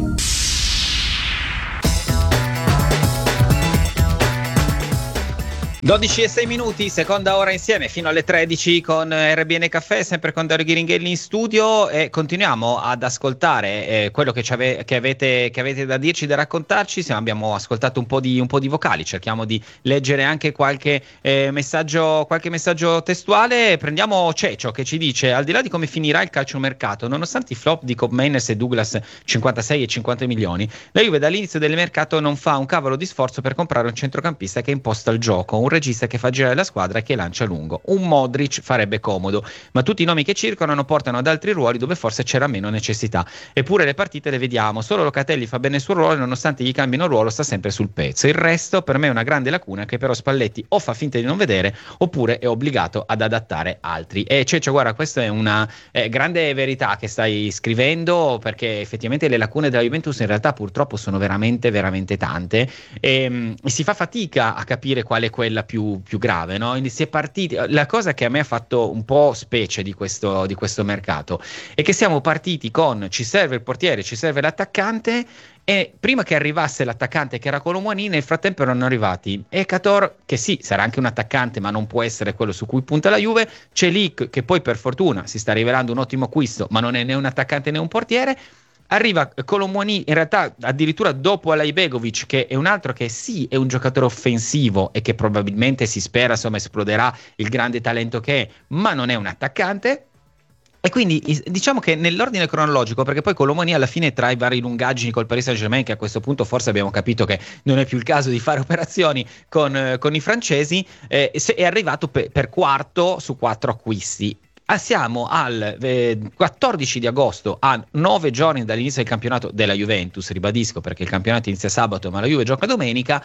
dodici e sei minuti, seconda ora insieme fino alle tredici con R B N Caffè, sempre con Dario Ghiringhelli in studio, e continuiamo ad ascoltare eh, quello che, ci ave- che, avete, che avete da dirci, da raccontarci. Sì, abbiamo ascoltato un po' di, un po' di vocali, cerchiamo di leggere anche qualche, eh, messaggio, qualche messaggio testuale. Prendiamo Cecio che ci dice: al di là di come finirà il calciomercato, nonostante i flop di Cobb Mainers e Douglas cinquantasei e cinquanta milioni, la Juve dall'inizio del mercato non fa un cavolo di sforzo per comprare un centrocampista che imposta il gioco, un regista che fa girare la squadra e che lancia lungo. Un Modric farebbe comodo, ma tutti i nomi che circolano portano ad altri ruoli dove forse c'era meno necessità. Eppure le partite le vediamo, solo Locatelli fa bene il suo ruolo e nonostante gli cambino ruolo sta sempre sul pezzo. Il resto per me è una grande lacuna che però Spalletti o fa finta di non vedere oppure è obbligato ad adattare altri. E Ceccio, guarda, questa è una eh, grande verità che stai scrivendo, perché effettivamente le lacune della Juventus in realtà purtroppo sono veramente veramente tante, e, e si fa fatica a capire qual è quella più più grave, no? Quindi si è partiti. La cosa che a me ha fatto un po' specie di questo, di questo mercato è che siamo partiti con ci serve il portiere, ci serve l'attaccante, e prima che arrivasse l'attaccante che era Colomwani, nel frattempo erano arrivati Ekator, che sì, sarà anche un attaccante ma non può essere quello su cui punta la Juve, Celik, che poi per fortuna si sta rivelando un ottimo acquisto ma non è né un attaccante né un portiere. Arriva Colomwani in realtà addirittura dopo Alaibegovic, che è un altro che sì è un giocatore offensivo e che probabilmente si spera insomma esploderà il grande talento che è, ma non è un attaccante. E quindi diciamo che nell'ordine cronologico, perché poi Colomwani alla fine tra i vari lungaggini col Paris Saint-Germain, che a questo punto forse abbiamo capito che non è più il caso di fare operazioni con, eh, con i francesi, eh, è arrivato pe- per quarto su quattro acquisti. Ah, siamo al eh, quattordici di agosto, a nove giorni dall'inizio del campionato della Juventus, ribadisco perché il campionato inizia sabato ma la Juve gioca domenica,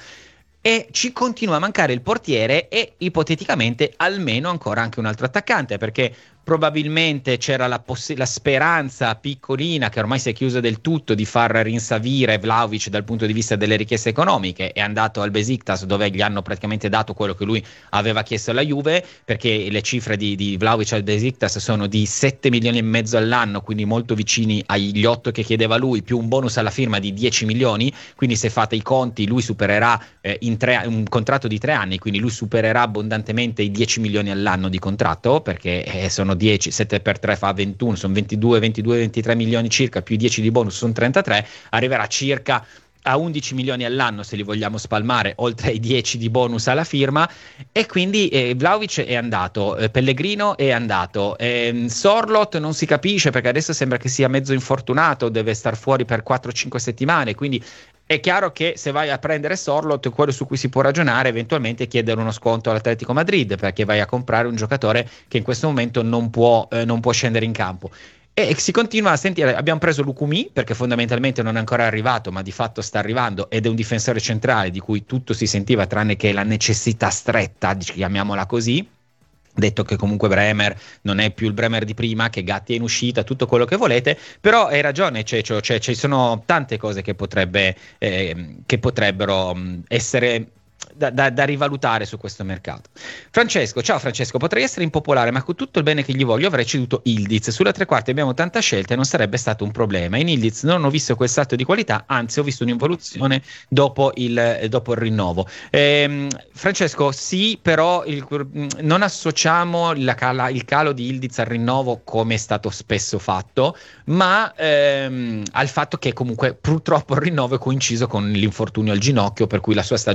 e ci continua a mancare il portiere e ipoteticamente almeno ancora anche un altro attaccante, perché probabilmente c'era la, poss- la speranza piccolina, che ormai si è chiusa del tutto, di far rinsavire Vlahovic dal punto di vista delle richieste economiche. È andato al Besiktas dove gli hanno praticamente dato quello che lui aveva chiesto alla Juve, perché le cifre di, di Vlahovic al Besiktas sono di sette milioni e mezzo all'anno, quindi molto vicini agli otto che chiedeva lui, più un bonus alla firma di dieci milioni, quindi se fate i conti lui supererà eh, in tre, un contratto di tre anni, quindi lui supererà abbondantemente i dieci milioni all'anno di contratto, perché eh, sono dieci, sette per tre fa ventuno, sono ventidue, ventidue, ventitré milioni circa, più dieci di bonus sono trentatré, arriverà circa a undici milioni all'anno se li vogliamo spalmare, oltre ai dieci di bonus alla firma. E quindi eh, Vlahovic è andato, eh, Pellegrino è andato, eh, Sorloth non si capisce perché adesso sembra che sia mezzo infortunato, deve star fuori per quattro cinque settimane, quindi è chiaro che se vai a prendere Sorloth, quello su cui si può ragionare eventualmente è chiedere uno sconto all'Atletico Madrid, perché vai a comprare un giocatore che in questo momento non può, eh, non può scendere in campo. E si continua a sentire, abbiamo preso Lukumi perché fondamentalmente non è ancora arrivato ma di fatto sta arrivando, ed è un difensore centrale di cui tutto si sentiva tranne che la necessità stretta, chiamiamola così, detto che comunque Bremer non è più il Bremer di prima, che Gatti è in uscita, tutto quello che volete, però hai ragione Cecio, cioè ci sono tante cose che potrebbe eh, che potrebbero mh, essere Da, da, da rivalutare su questo mercato. Francesco, ciao Francesco, potrei essere impopolare ma con tutto il bene che gli voglio avrei ceduto Ildiz. Sulla tre quarti abbiamo tanta scelta e non sarebbe stato un problema. In Ildiz non ho visto quel salto di qualità, anzi ho visto un'involuzione dopo il, dopo il rinnovo. ehm, Francesco, sì, però il, non associamo la cala, il calo di Ildiz al rinnovo come è stato spesso fatto, ma ehm, al fatto che comunque purtroppo il rinnovo è coinciso con l'infortunio al ginocchio, per cui la sua stagione è andata in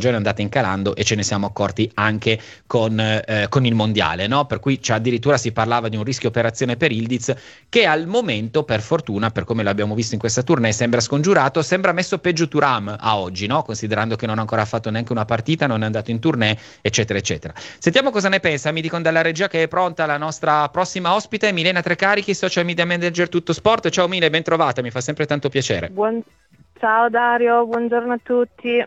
calando, e ce ne siamo accorti anche con, eh, con il mondiale, no? Per cui cioè, addirittura si parlava di un rischio operazione per Ildiz, che al momento, per fortuna, per come l'abbiamo visto in questa tournée, sembra scongiurato. Sembra messo peggio Thuram a oggi, no? Considerando che non ha ancora fatto neanche una partita, non è andato in tournée, eccetera eccetera. Sentiamo cosa ne pensa. Mi dicono dalla regia che è pronta la nostra prossima ospite, Milena Trecarichi, social media manager Tutto Sport. Ciao Mile, ben trovata, mi fa sempre tanto piacere. Buon... Ciao Dario, buongiorno a tutti.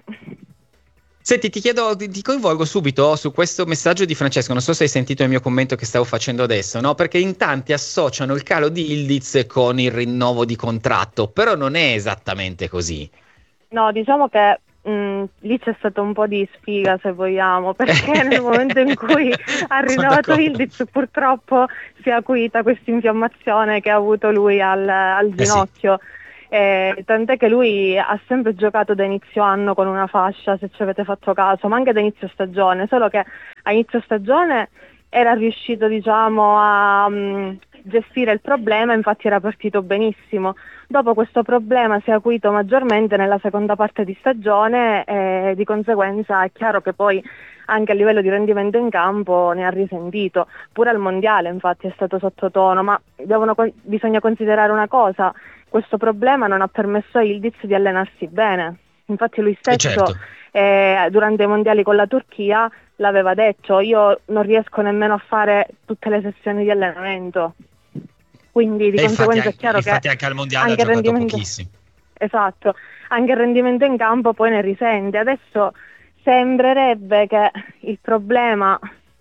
Senti, ti chiedo, ti coinvolgo subito su questo messaggio di Francesco. Non so se hai sentito il mio commento che stavo facendo adesso, no? Perché in tanti associano il calo di Ildiz con il rinnovo di contratto, però non è esattamente così. No, diciamo che mh, lì c'è stato un po' di sfiga, se vogliamo, perché nel momento in cui ha rinnovato Ildiz purtroppo si è acuita questa infiammazione che ha avuto lui al, al ginocchio. Eh sì. Eh, tant'è che lui ha sempre giocato da inizio anno con una fascia, se ci avete fatto caso, ma anche da inizio stagione, solo che a inizio stagione era riuscito, diciamo, a um, gestire il problema, infatti era partito benissimo. Dopo questo problema si è acuito maggiormente nella seconda parte di stagione e di conseguenza è chiaro che poi anche a livello di rendimento in campo ne ha risentito. Pure al mondiale infatti è stato sottotono, ma devono, bisogna considerare una cosa: questo problema non ha permesso a Ildiz di allenarsi bene. Infatti lui stesso certo. eh, durante i mondiali con la Turchia l'aveva detto: io non riesco nemmeno a fare tutte le sessioni di allenamento. Quindi di e conseguenza infatti, è chiaro infatti che anche al mondiale anche ha giocato rendimento, pochissimo. Esatto, anche il rendimento in campo poi ne risente. Adesso sembrerebbe che il problema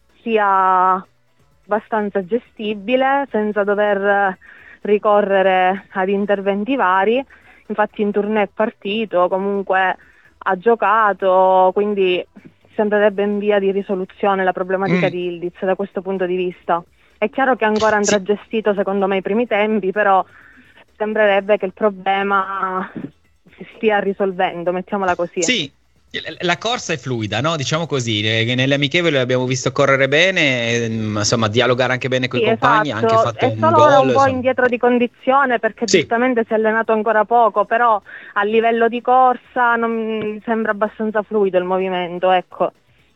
sia abbastanza gestibile senza dover ricorrere ad interventi vari. Infatti in tournée è partito, comunque ha giocato, quindi sembrerebbe in via di risoluzione la problematica mm. di Ildiz da questo punto di vista. È chiaro che ancora andrà sì. gestito secondo me i primi tempi, però sembrerebbe che il problema si stia risolvendo, mettiamola così. Sì. La corsa è fluida, no? Diciamo così, nelle amichevoli l'abbiamo visto correre bene, insomma dialogare anche bene con i sì, compagni, ha esatto. anche fatto è un solo gol. un po' insomma. indietro di condizione perché sì. giustamente si è allenato ancora poco, però a livello di corsa non mi sembra abbastanza fluido il movimento, ecco.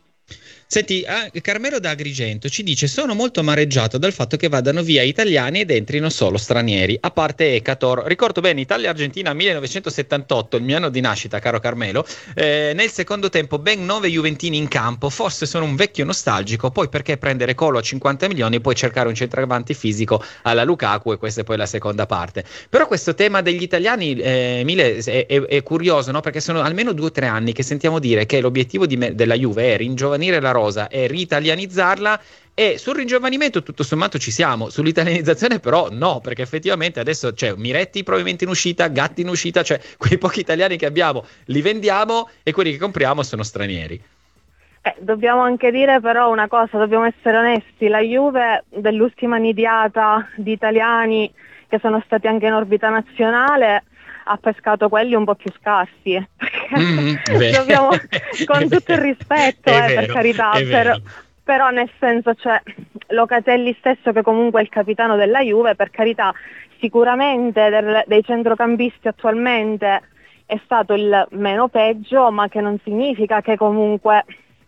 Senti, ah, Carmelo da Agrigento ci dice: sono molto amareggiato dal fatto che vadano via italiani ed entrino solo stranieri, a parte Ecator. Ricordo bene Italia-Argentina millenovecentosettantotto, il mio anno di nascita, caro Carmelo. Eh, nel secondo tempo ben nove juventini in campo, forse sono un vecchio nostalgico, poi perché prendere Colo a cinquanta milioni e poi cercare un centravanti fisico alla Lukaku, e questa è poi la seconda parte. Però questo tema degli italiani, eh, Mile, è, è, è curioso, no? Perché sono almeno due o tre anni che sentiamo dire che l'obiettivo di me, della Juve è ringiovanire la rosa e ritalianizzarla, e sul ringiovanimento tutto sommato ci siamo, sull'italianizzazione però no, perché effettivamente adesso c'è Miretti probabilmente in uscita, Gatti in uscita, cioè quei pochi italiani che abbiamo li vendiamo e quelli che compriamo sono stranieri. Eh, dobbiamo anche dire però una cosa, dobbiamo essere onesti, la Juve dell'ultima nidiata di italiani che sono stati anche in orbita nazionale ha pescato quelli un po' più scarsi, mm, dobbiamo, con tutto il rispetto, eh, vero, per carità, per, però nel senso, cioè, Locatelli stesso, che comunque è il capitano della Juve, per carità, sicuramente del, dei centrocampisti attualmente è stato il meno peggio, ma che non significa che comunque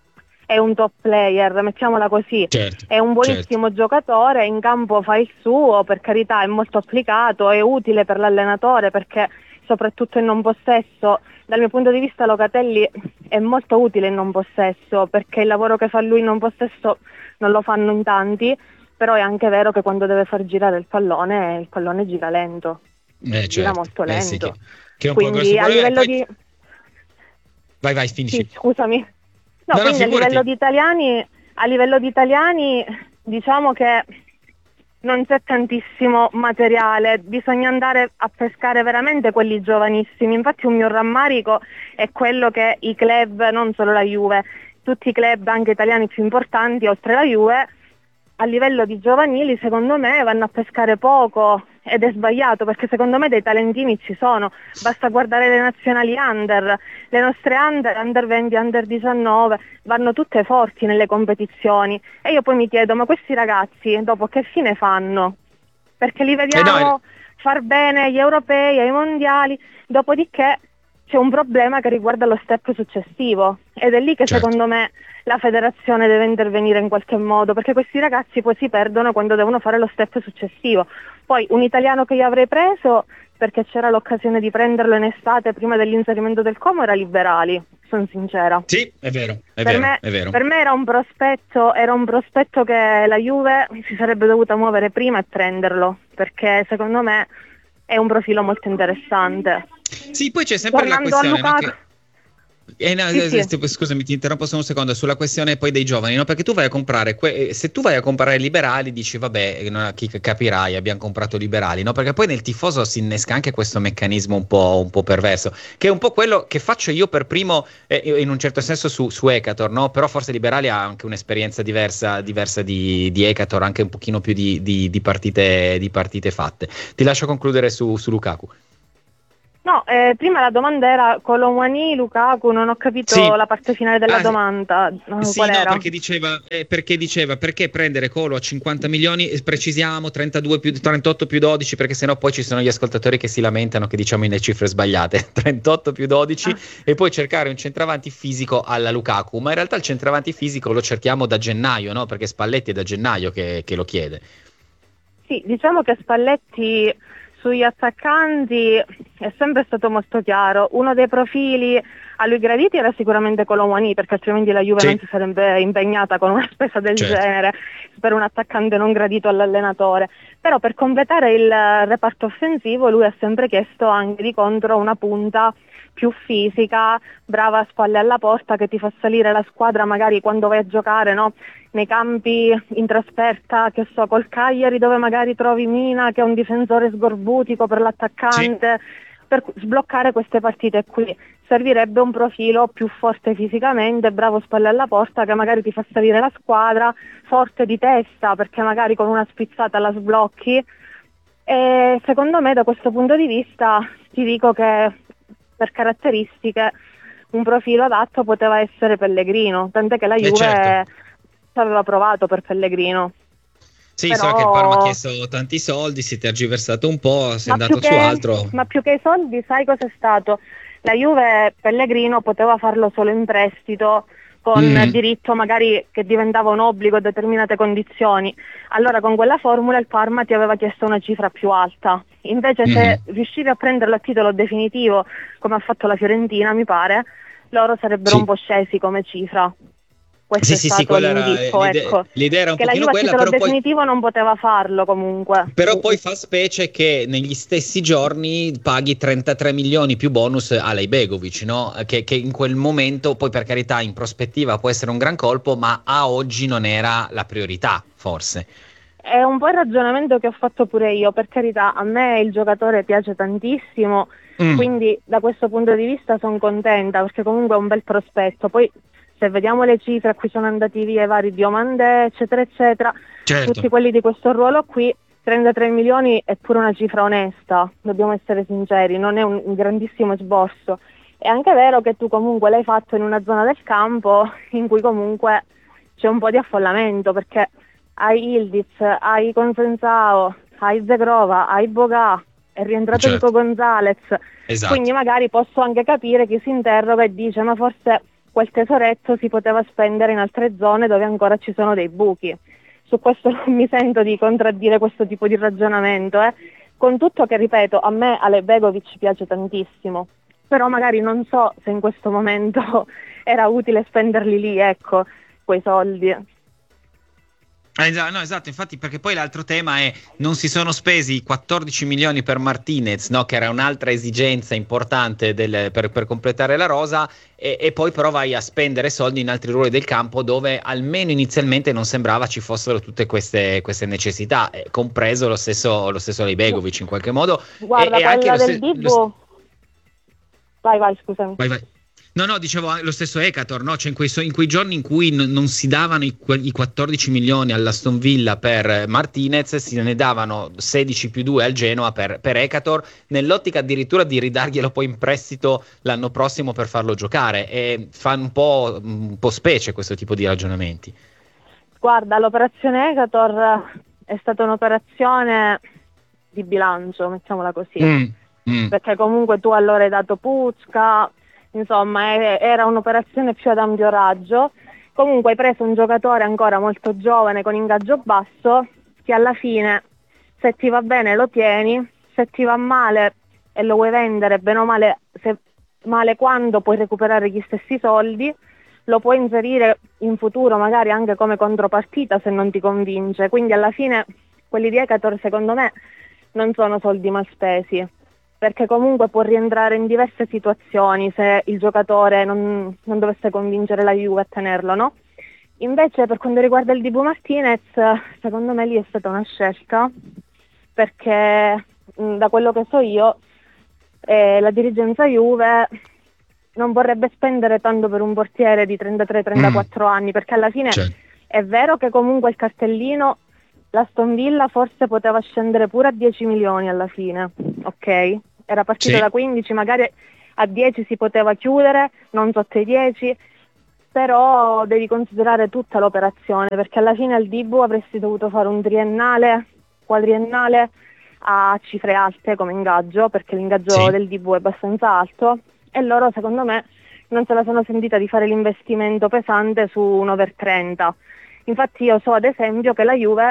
è un top player, mettiamola così, certo, è un buonissimo certo. giocatore, in campo fa il suo, per carità è molto applicato, è utile per l'allenatore perché soprattutto in non possesso, dal mio punto di vista Locatelli è molto utile in non possesso perché il lavoro che fa lui in non possesso non lo fanno in tanti, però è anche vero che quando deve far girare il pallone, il pallone gira lento, eh, gira certo. molto eh, lento, sì, che, che è un quindi po' a livello poi... di... Vai vai, finisci. Sì, scusami. No, no, quindi no, a livello di italiani, a livello di italiani diciamo che non c'è tantissimo materiale, bisogna andare a pescare veramente quelli giovanissimi. Infatti un mio rammarico è quello che i club, non solo la Juve, tutti i club anche italiani più importanti oltre la Juve, a livello di giovanili secondo me vanno a pescare poco, ed è sbagliato perché secondo me dei talentini ci sono, basta guardare le nazionali under, le nostre under, under venti, under diciannove, vanno tutte forti nelle competizioni e io poi mi chiedo ma questi ragazzi dopo che fine fanno? Perché li vediamo eh no, far bene agli europei, ai mondiali, dopodiché c'è un problema che riguarda lo step successivo ed è lì che Certo. secondo me la federazione deve intervenire in qualche modo, perché questi ragazzi poi si perdono quando devono fare lo step successivo. Poi un italiano che io avrei preso, perché c'era l'occasione di prenderlo in estate prima dell'inserimento del Como, era Liberali, sono sincera. Sì, è vero, è Per vero, me, è vero. per me era un prospetto, era un prospetto che la Juve si sarebbe dovuta muovere prima e prenderlo, perché secondo me è un profilo molto interessante. Sì, poi c'è sempre Tornando la a questione, no, Lukaku, che- Eh, no, Sì, eh, sì. eh, scusami, ti interrompo solo un secondo sulla questione poi dei giovani, no? Perché tu vai a comprare, que- eh, se tu vai a comprare liberali, dici vabbè, eh, no, chi capirai, abbiamo comprato liberali, no? Perché poi nel tifoso si innesca anche questo meccanismo un po', un po' perverso, che è un po' quello che faccio io per primo, eh, in un certo senso su, su Ekator, no? Però forse liberali ha anche un'esperienza diversa, diversa di, di Ekator, anche un pochino più di, di- di partite, di partite fatte. Ti lascio concludere su, su Lukaku. No, eh, prima la domanda era Colomani, Lukaku, non ho capito Sì. la parte finale della Ah, sì. domanda. No, Sì, qual no, era? perché diceva, eh, perché diceva perché prendere Colo a cinquanta milioni, eh, precisiamo trentadue più, trentotto più dodici, perché sennò poi ci sono gli ascoltatori che si lamentano che diciamo le cifre sbagliate, trentotto più dodici, Ah. e poi cercare un centravanti fisico alla Lukaku, ma in realtà il centravanti fisico lo cerchiamo da gennaio, no? Perché Spalletti è da gennaio che, che lo chiede. Sì, diciamo che Spalletti sugli attaccanti è sempre stato molto chiaro. Uno dei profili a lui graditi era sicuramente Colomani, perché altrimenti la Juve Sì. non si sarebbe impegnata con una spesa del Certo. genere per un attaccante non gradito all'allenatore. Però per completare il reparto offensivo lui ha sempre chiesto anche di contro una punta più fisica, brava a spalle alla porta, che ti fa salire la squadra magari quando vai a giocare, no? Nei campi in trasferta, che so, col Cagliari, dove magari trovi Mina che è un difensore sgorbutico per l'attaccante, per sbloccare queste partite qui servirebbe un profilo più forte fisicamente, bravo spalle alla porta, che magari ti fa salire la squadra, forte di testa perché magari con una spizzata la sblocchi. E secondo me da questo punto di vista ti dico che per caratteristiche un profilo adatto poteva essere Pellegrino, tant'è che la Eh, Juve certo. ci aveva provato per Pellegrino. Sì, Però- so che il Parma ha chiesto tanti soldi, si è tergiversato un po', si è Ma andato più su che- altro. Ma più che i soldi, sai cosa è stato? La Juve Pellegrino poteva farlo solo in prestito, con Mm. diritto magari che diventava un obbligo a determinate condizioni. Allora con quella formula il Parma ti aveva chiesto una cifra più alta. Invece se Mhm. riuscivi a prenderlo a titolo definitivo, come ha fatto la Fiorentina mi pare, loro sarebbero Sì. un po' scesi come cifra. Questo Sì, è sì, sì, stato quella era l'indico, l'idea, ecco. l'idea era un Che la pochino Juve a quella, titolo però poi, definitivo non poteva farlo comunque. però poi fa specie che negli stessi giorni paghi trentatré milioni più bonus alla Ibegovic, no? Che, che in quel momento, poi per carità, in prospettiva può essere un gran colpo, ma a oggi non era la priorità, forse. È un po' il ragionamento che ho fatto pure io, per carità, a me il giocatore piace tantissimo, Mm. quindi da questo punto di vista sono contenta perché comunque è un bel prospetto. Poi se vediamo le cifre a cui sono andati via i vari Diomandé, eccetera, eccetera, Certo. tutti quelli di questo ruolo qui, trentatré milioni è pure una cifra onesta, dobbiamo essere sinceri, non è un un grandissimo esborso. È anche vero che tu comunque l'hai fatto in una zona del campo in cui comunque c'è un po' di affollamento, perché hai Ildiz, hai Consensao, hai Zegrova, hai Bogà, è rientrato Certo. Nico Gonzalez, Esatto. quindi magari posso anche capire chi si interroga e dice ma forse quel tesoretto si poteva spendere in altre zone dove ancora ci sono dei buchi. Su questo non mi sento di contraddire questo tipo di ragionamento, eh. Con tutto che, ripeto, a me Ale Begovic piace tantissimo, però magari non so se in questo momento era utile spenderli lì, ecco, quei soldi. Eh, esa- no, esatto, infatti, perché poi l'altro tema è non si sono spesi i quattordici milioni per Martinez, no? Che era un'altra esigenza importante del- per, per completare la rosa, e, e poi però vai a spendere soldi in altri ruoli del campo dove almeno inizialmente non sembrava ci fossero tutte queste, queste necessità, eh, compreso lo stesso, lo stesso Begovic in qualche modo. Guarda, e, e anche quella lo del ste- lo Dibu... Vai, vai, scusami. Vai, vai. No, no, dicevo eh, lo stesso Ekator, no? Cioè in, quei, so- in quei giorni in cui n- non si davano i, que- i quattordici milioni all'Aston Villa per eh, Martinez, si ne davano sedici più due al Genoa per, per Ekator, nell'ottica addirittura di ridarglielo poi in prestito l'anno prossimo per farlo giocare, e fa un po', un po' specie questo tipo di ragionamenti. Guarda, l'operazione Egator è stata un'operazione di bilancio, mettiamola così. Mm, mm. Perché comunque tu allora hai dato Pucca, insomma è, era un'operazione più ad ampio raggio. Comunque hai preso un giocatore ancora molto giovane con ingaggio basso, che alla fine se ti va bene lo tieni, se ti va male e lo vuoi vendere, bene o male, se male quando puoi recuperare gli stessi soldi, lo puoi inserire in futuro magari anche come contropartita se non ti convince. Quindi alla fine quelli di Ekator secondo me non sono soldi mal spesi, perché comunque può rientrare in diverse situazioni se il giocatore non, non dovesse convincere la Juve a tenerlo, no? Invece per quanto riguarda il Dibu Martinez, secondo me lì è stata una scelta, perché mh, da quello che so io eh, la dirigenza Juve non vorrebbe spendere tanto per un portiere di trentatré trentaquattro mm. anni, perché alla fine certo. È vero che comunque il cartellino, l'Aston Villa forse poteva scendere pure a dieci milioni alla fine, ok? Era partita sì. da quindici, magari a dieci si poteva chiudere, non sotto i dieci, però devi considerare tutta l'operazione, perché alla fine al Dibu avresti dovuto fare un triennale, quadriennale a cifre alte come ingaggio, perché l'ingaggio sì. del Dibu è abbastanza alto, e loro secondo me non se la sono sentita di fare l'investimento pesante su un over trenta. Infatti io so ad esempio che la Juve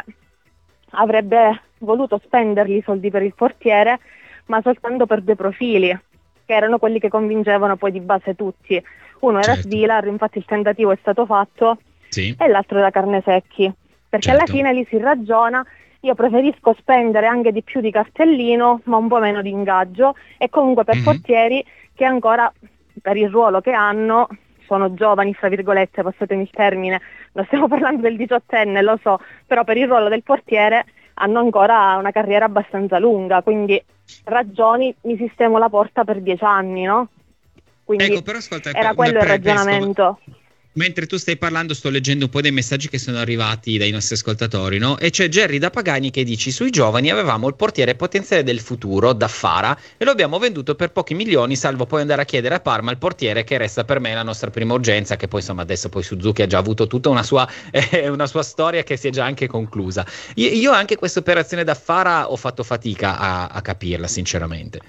avrebbe voluto spendergli i soldi per il portiere, ma soltanto per due profili, che erano quelli che convincevano poi di base tutti. Uno era certo. Svilar, infatti il tentativo è stato fatto, sì. e l'altro era Carnesecchi, perché certo. alla fine lì si ragiona, io preferisco spendere anche di più di cartellino, ma un po' meno di ingaggio, e comunque per mm-hmm. portieri che ancora, per il ruolo che hanno, sono giovani, fra virgolette, passatemi il termine, non stiamo parlando del diciottenne, lo so, però per il ruolo del portiere hanno ancora una carriera abbastanza lunga, quindi ragioni, mi sistemo la porta per dieci anni, no? Quindi ecco, però ascolta, era quello il ragionamento. Vescovo. Mentre tu stai parlando sto leggendo un po' dei messaggi che sono arrivati dai nostri ascoltatori, no? E c'è Jerry da Pagani che dice: sui giovani avevamo il portiere potenziale del futuro, Daffara, e lo abbiamo venduto per pochi milioni, salvo poi andare a chiedere a Parma il portiere che resta per me la nostra prima urgenza, che poi insomma adesso poi Suzuki ha già avuto tutta una sua, eh, una sua storia che si è già anche conclusa. Io, io anche questa operazione Daffara ho fatto fatica a, a capirla sinceramente.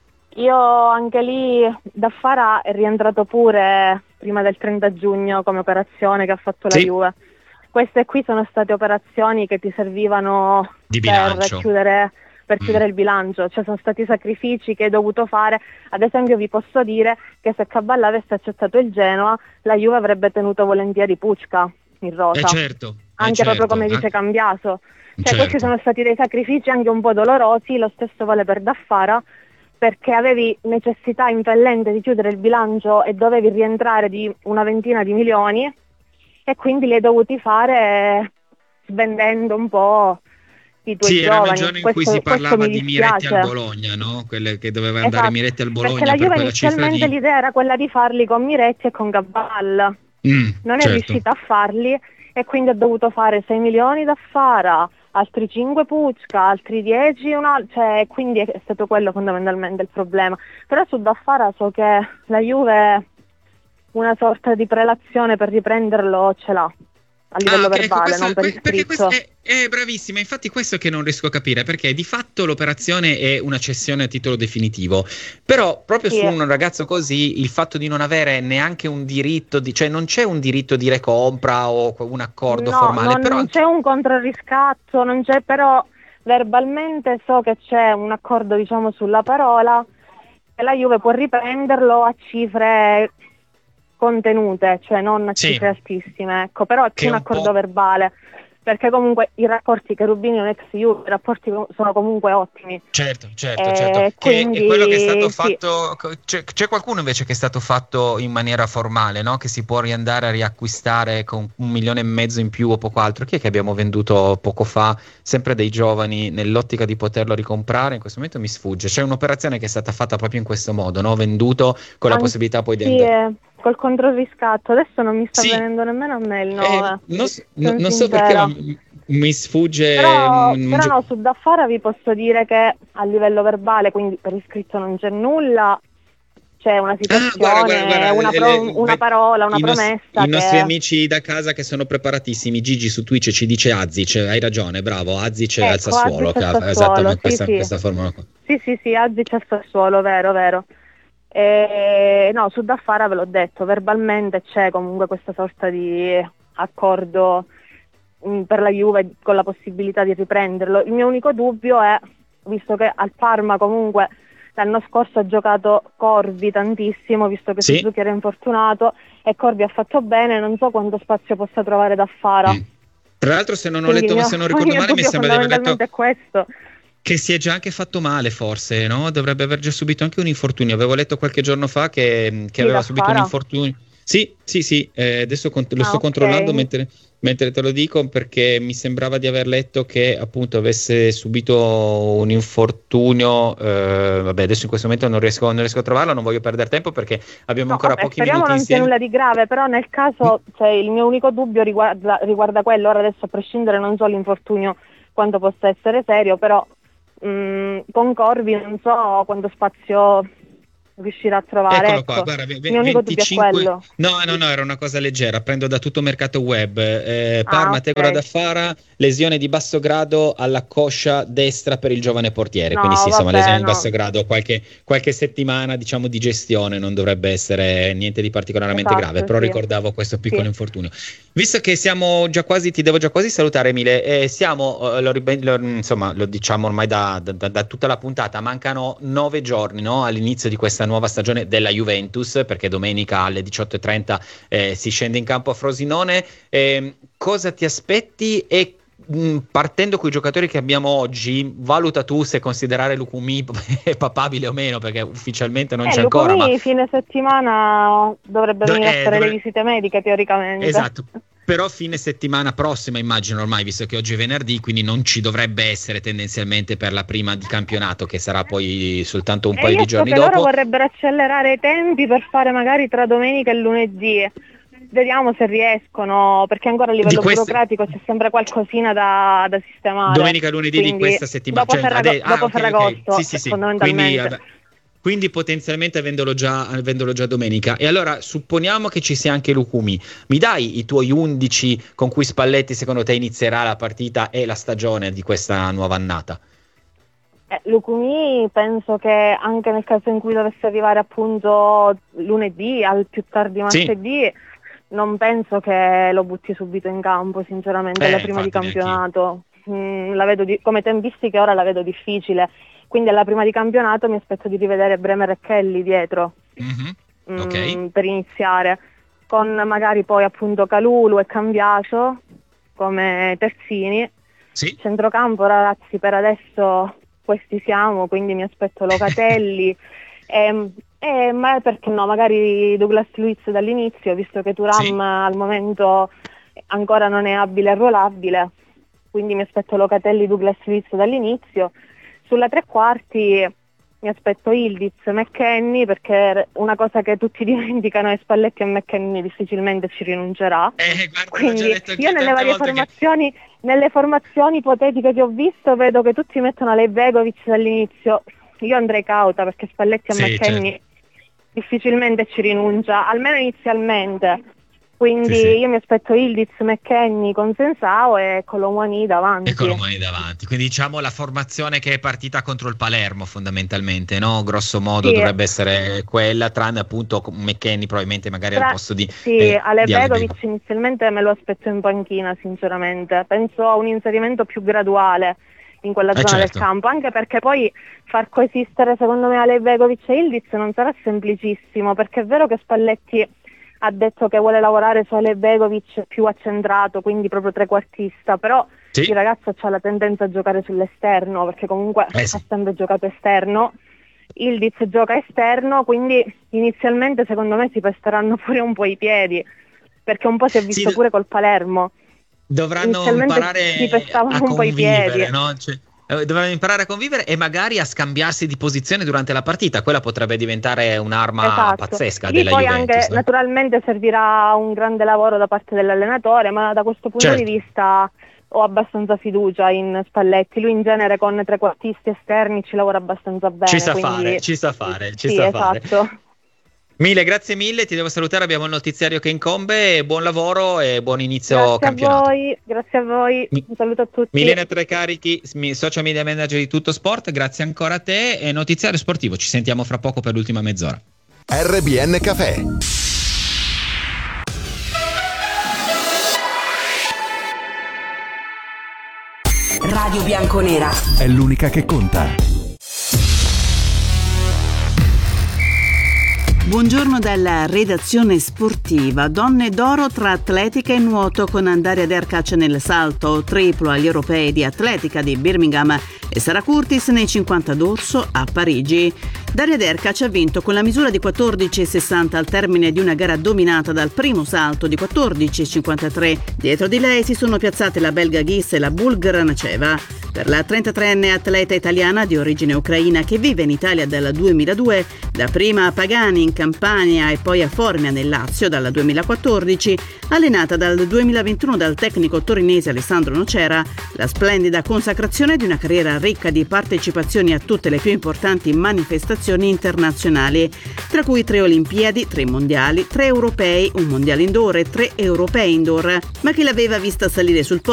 Io anche lì Daffara è rientrato pure prima del trenta giugno come operazione che ha fatto la sì. Juve. Queste qui sono state operazioni che ti servivano di per bilancio. chiudere, per mm. chiudere il bilancio, cioè sono stati sacrifici che hai dovuto fare. Ad esempio vi posso dire che se Caballa avesse accettato il Genoa, la Juve avrebbe tenuto volentieri Pucca in rosa, eh certo, anche eh proprio certo. come dice Cambiaso. Cioè certo. questi sono stati dei sacrifici anche un po' dolorosi, lo stesso vale per Daffara, perché avevi necessità impellente di chiudere il bilancio e dovevi rientrare di una ventina di milioni, e quindi li hai dovuti fare svendendo un po' i tuoi sì, giovani. Sì, era il giorno in questo, cui si parlava di dispiace. Miretti al Bologna, no? Quelle che doveva andare esatto, Miretti al Bologna perché la Juve per quella cifra inizialmente di... l'idea era quella di farli con Miretti e con Gabal. Mm, non è certo. riuscita a farli, e quindi ha dovuto fare sei milioni da Fara, altri cinque Pucca, altri dieci, una, cioè, quindi è stato quello fondamentalmente il problema. Però su Daffara so che la Juve una sorta di prelazione per riprenderlo ce l'ha, a livello ah, okay, verbale, ecco, questo, non per que- perché iscritto. questo è, è bravissima, infatti questo che non riesco a capire, perché di fatto l'operazione è una cessione a titolo definitivo, però proprio sì. su un ragazzo così il fatto di non avere neanche un diritto, di, cioè non c'è un diritto di recompra o un accordo no, formale, non, però non c'è un controriscatto, non c'è, però verbalmente so che c'è un accordo, diciamo, sulla parola, e la Juve può riprenderlo a cifre contenute, cioè non a sì. cifre altissime, ecco, però è più che un un accordo po'... verbale, perché comunque i rapporti Cherubini non ex Juve, i rapporti sono comunque ottimi. Certo, certo, eh, certo. Che quindi, è quello che è stato sì. fatto. C'è, c'è qualcuno invece che è stato fatto in maniera formale, no? Che si può riandare a riacquistare con un milione e mezzo in più o poco altro. Chi è che abbiamo venduto poco fa? Sempre dei giovani, nell'ottica di poterlo ricomprare. In questo momento mi sfugge. C'è un'operazione che è stata fatta proprio in questo modo, no? Venduto con la An- possibilità poi di sì, andare. Eh. Col controriscatto, adesso non mi sta sì. venendo nemmeno a me il nome. Eh, non non, non so perché, ma mi sfugge. Però, un, però un... no, su Daffara vi posso dire che a livello verbale, quindi per iscritto non c'è nulla, c'è una situazione, ah, guarda, guarda, guarda, una, pro- le, una parola, una i promessa. Nos- I che... nostri amici da casa che sono preparatissimi, Gigi su Twitch ci dice Azic, hai ragione, bravo, Azic ecco, al Sassuolo, Azic che al ha Sassuolo, esattamente sì, questa, sì. questa formula qua. Sì, sì, sì, Azic al Sassuolo, vero, vero. E, no, su Daffara ve l'ho detto, verbalmente c'è comunque questa sorta di accordo mh, per la Juve con la possibilità di riprenderlo. Il mio unico dubbio è, visto che al Parma comunque l'anno scorso ha giocato Corvi tantissimo, visto che sì. Suzuki era infortunato e Corvi ha fatto bene, non so quanto spazio possa trovare Daffara. Mm. Tra l'altro, se non ho Quindi letto, se non ricordo male, mi sembra di aver letto è questo. che si è già anche fatto male, forse, no? Dovrebbe aver già subito anche un infortunio. Avevo letto qualche giorno fa che, che aveva subito un infortunio. Sì, sì, sì, eh, adesso cont- lo ah, sto okay. controllando mentre, mentre te lo dico, perché mi sembrava di aver letto che appunto avesse subito un infortunio. Eh, vabbè, adesso in questo momento non riesco, non riesco a trovarlo, non voglio perdere tempo perché abbiamo no, ancora vabbè, pochi minuti non insieme. Speriamo non sia nulla di grave, però nel caso, cioè, il mio unico dubbio riguarda, riguarda quello. Ora adesso, a prescindere, non so l'infortunio quanto possa essere serio, però mh, con Corvi non so quanto spazio riuscirà a trovare. Eccolo ecco. qua, guarda, v- il mio unico venticinque... dubbio è quello. No, no, no, era una cosa leggera, prendo da tutto mercato web. Eh, Ah, Parma, ok. Tegora Daffara, lesione di basso grado alla coscia destra per il giovane portiere. No, Quindi sì, insomma, vabbè, lesione di no. basso grado, qualche, qualche settimana, diciamo, di gestione, non dovrebbe essere niente di particolarmente Esatto, grave, però sì. ricordavo questo piccolo Sì. infortunio. Visto che siamo già quasi, ti devo già quasi salutare, Emile, eh, siamo, eh, lo, ribe- lo- insomma, lo diciamo ormai da, da- da tutta la puntata, mancano nove giorni, no, all'inizio di questa nuova stagione della Juventus, perché domenica alle diciotto e trenta eh, si scende in campo a Frosinone. Eh, cosa ti aspetti e mh, partendo con i giocatori che abbiamo oggi, valuta tu se considerare Lukumi papabile o meno, perché ufficialmente non Eh, c'è Lukumi ancora, ma fine settimana dovrebbe Do- venire eh, a fare dovre- le visite mediche teoricamente. esatto. Però fine settimana prossima, immagino, ormai, visto che oggi è venerdì, quindi non ci dovrebbe essere tendenzialmente per la prima di campionato, che sarà poi soltanto un E paio io di so giorni che dopo. loro vorrebbero accelerare i tempi per fare magari tra domenica e lunedì. Vediamo se riescono, perché ancora a livello Di queste- burocratico c'è sempre qualcosina da, da sistemare. Domenica e lunedì di Quindi, questa settimana. Dopo, cioè, Ferrago- ade- ah, dopo ok, ok. Ferragosto, Sì, sì, sì. fondamentalmente. Quindi, vabbè. Quindi potenzialmente avendolo già, avendolo già domenica. E allora supponiamo che ci sia anche Lukumi. Mi dai i tuoi undici con cui Spalletti secondo te inizierà la partita e la stagione di questa nuova annata? Eh, Lukumi penso che anche nel caso in cui dovesse arrivare appunto lunedì, al più tardi martedì, non penso che lo butti subito in campo, sinceramente, Eh, alla prima di infatti, neanch'io. campionato. Mm, la vedo di- come tempistiche ora la vedo difficile, quindi alla prima di campionato mi aspetto di rivedere Bremer e Kelly dietro. Mhm. Mm, Ok. per iniziare, con magari poi appunto Calulu e Cambiaso come terzini. Sì. Centrocampo, ragazzi, per adesso questi siamo, quindi mi aspetto Locatelli e, e ma perché no, magari Douglas Luiz dall'inizio, visto che Thuram Sì. al momento ancora non è abile e arruolabile, quindi mi aspetto Locatelli, Douglas Luiz dall'inizio. Sulla tre quarti mi aspetto Ildiz, McKennie, perché una cosa che tutti dimenticano è Spalletti, e McKennie difficilmente ci rinuncerà. Eh, guarda, l'ho già Quindi detto anche io nelle tante varie volte che- formazioni, nelle formazioni ipotetiche che ho visto, vedo che tutti mettono Alej Begovic dall'inizio. Io andrei cauta perché Spalletti e Sì, McKennie difficilmente ci rinuncia, almeno inizialmente. Quindi Sì, sì. io mi aspetto Ildiz, McKennie con Sensao e Colomani davanti. E Colomani davanti, quindi diciamo la formazione che è partita contro il Palermo fondamentalmente, no? Grosso modo Sì. dovrebbe essere quella, tranne appunto McKennie probabilmente magari Tra- al posto di Sì, eh, Ale di Ale Begovic Begovic. inizialmente me lo aspetto in panchina, sinceramente. Penso a un inserimento più graduale in quella Eh, zona certo. del campo, anche perché poi far coesistere secondo me Ale Begovic e Ildiz non sarà semplicissimo, perché è vero che Spalletti ha detto che vuole lavorare su Ale Begovic più accentrato, quindi proprio trequartista, però Sì. il ragazzo ha la tendenza a giocare sull'esterno, perché comunque Eh, sì. ha sempre giocato esterno. Ildiz gioca esterno, quindi inizialmente secondo me si pesteranno pure un po' i piedi, perché un po' si è visto Sì, pure col Palermo. Dovranno Inizialmente imparare si pestavano a un po' i convivere, piedi. no? Cioè, eh, dovranno imparare a convivere e magari a scambiarsi di posizione durante la partita. Quella potrebbe diventare un'arma Esatto. pazzesca Lì della poi Juventus, anche no? naturalmente servirà un grande lavoro da parte dell'allenatore, ma da questo punto Certo. di vista ho abbastanza fiducia in Spalletti. Lui in genere con trequartisti esterni ci lavora abbastanza bene. Ci sa quindi... fare, ci sa fare, ci sì, sa esatto. fare. Mille, grazie mille, ti devo salutare, abbiamo il notiziario che incombe, e buon lavoro e buon inizio Grazie a campionato. voi, grazie a voi. Mi- Un saluto a tutti. Milena Trecarichi, mi- social media manager di Tutto Sport, grazie ancora a te e notiziario sportivo, ci sentiamo fra poco per l'ultima mezz'ora. R B N Caffè. Radio Bianconera è l'unica che conta. Buongiorno dalla redazione sportiva. Donne d'oro tra atletica e nuoto con Daria Derkac nel salto triplo agli europei di atletica di Birmingham e Sara Curtis nei cinquanta d'orso a Parigi. Daria Derkac ha vinto con la misura di quattordici virgola sessanta al termine di una gara dominata dal primo salto di quattordici virgola cinquantatré. Dietro di lei si sono piazzate la belga Ghiss e la bulgara Naceva. Per la trentatreenne atleta italiana di origine ucraina che vive in Italia dal duemiladue, dapprima a Pagani in Campania e poi a Formia nel Lazio dal duemilaquattordici, allenata dal duemilaventuno dal tecnico torinese Alessandro Nocera, la splendida consacrazione di una carriera ricca di partecipazioni a tutte le più importanti manifestazioni internazionali, tra cui tre Olimpiadi, tre mondiali, tre europei, un mondiale indoor e tre europei indoor. Ma chi l'aveva vista salire sul podio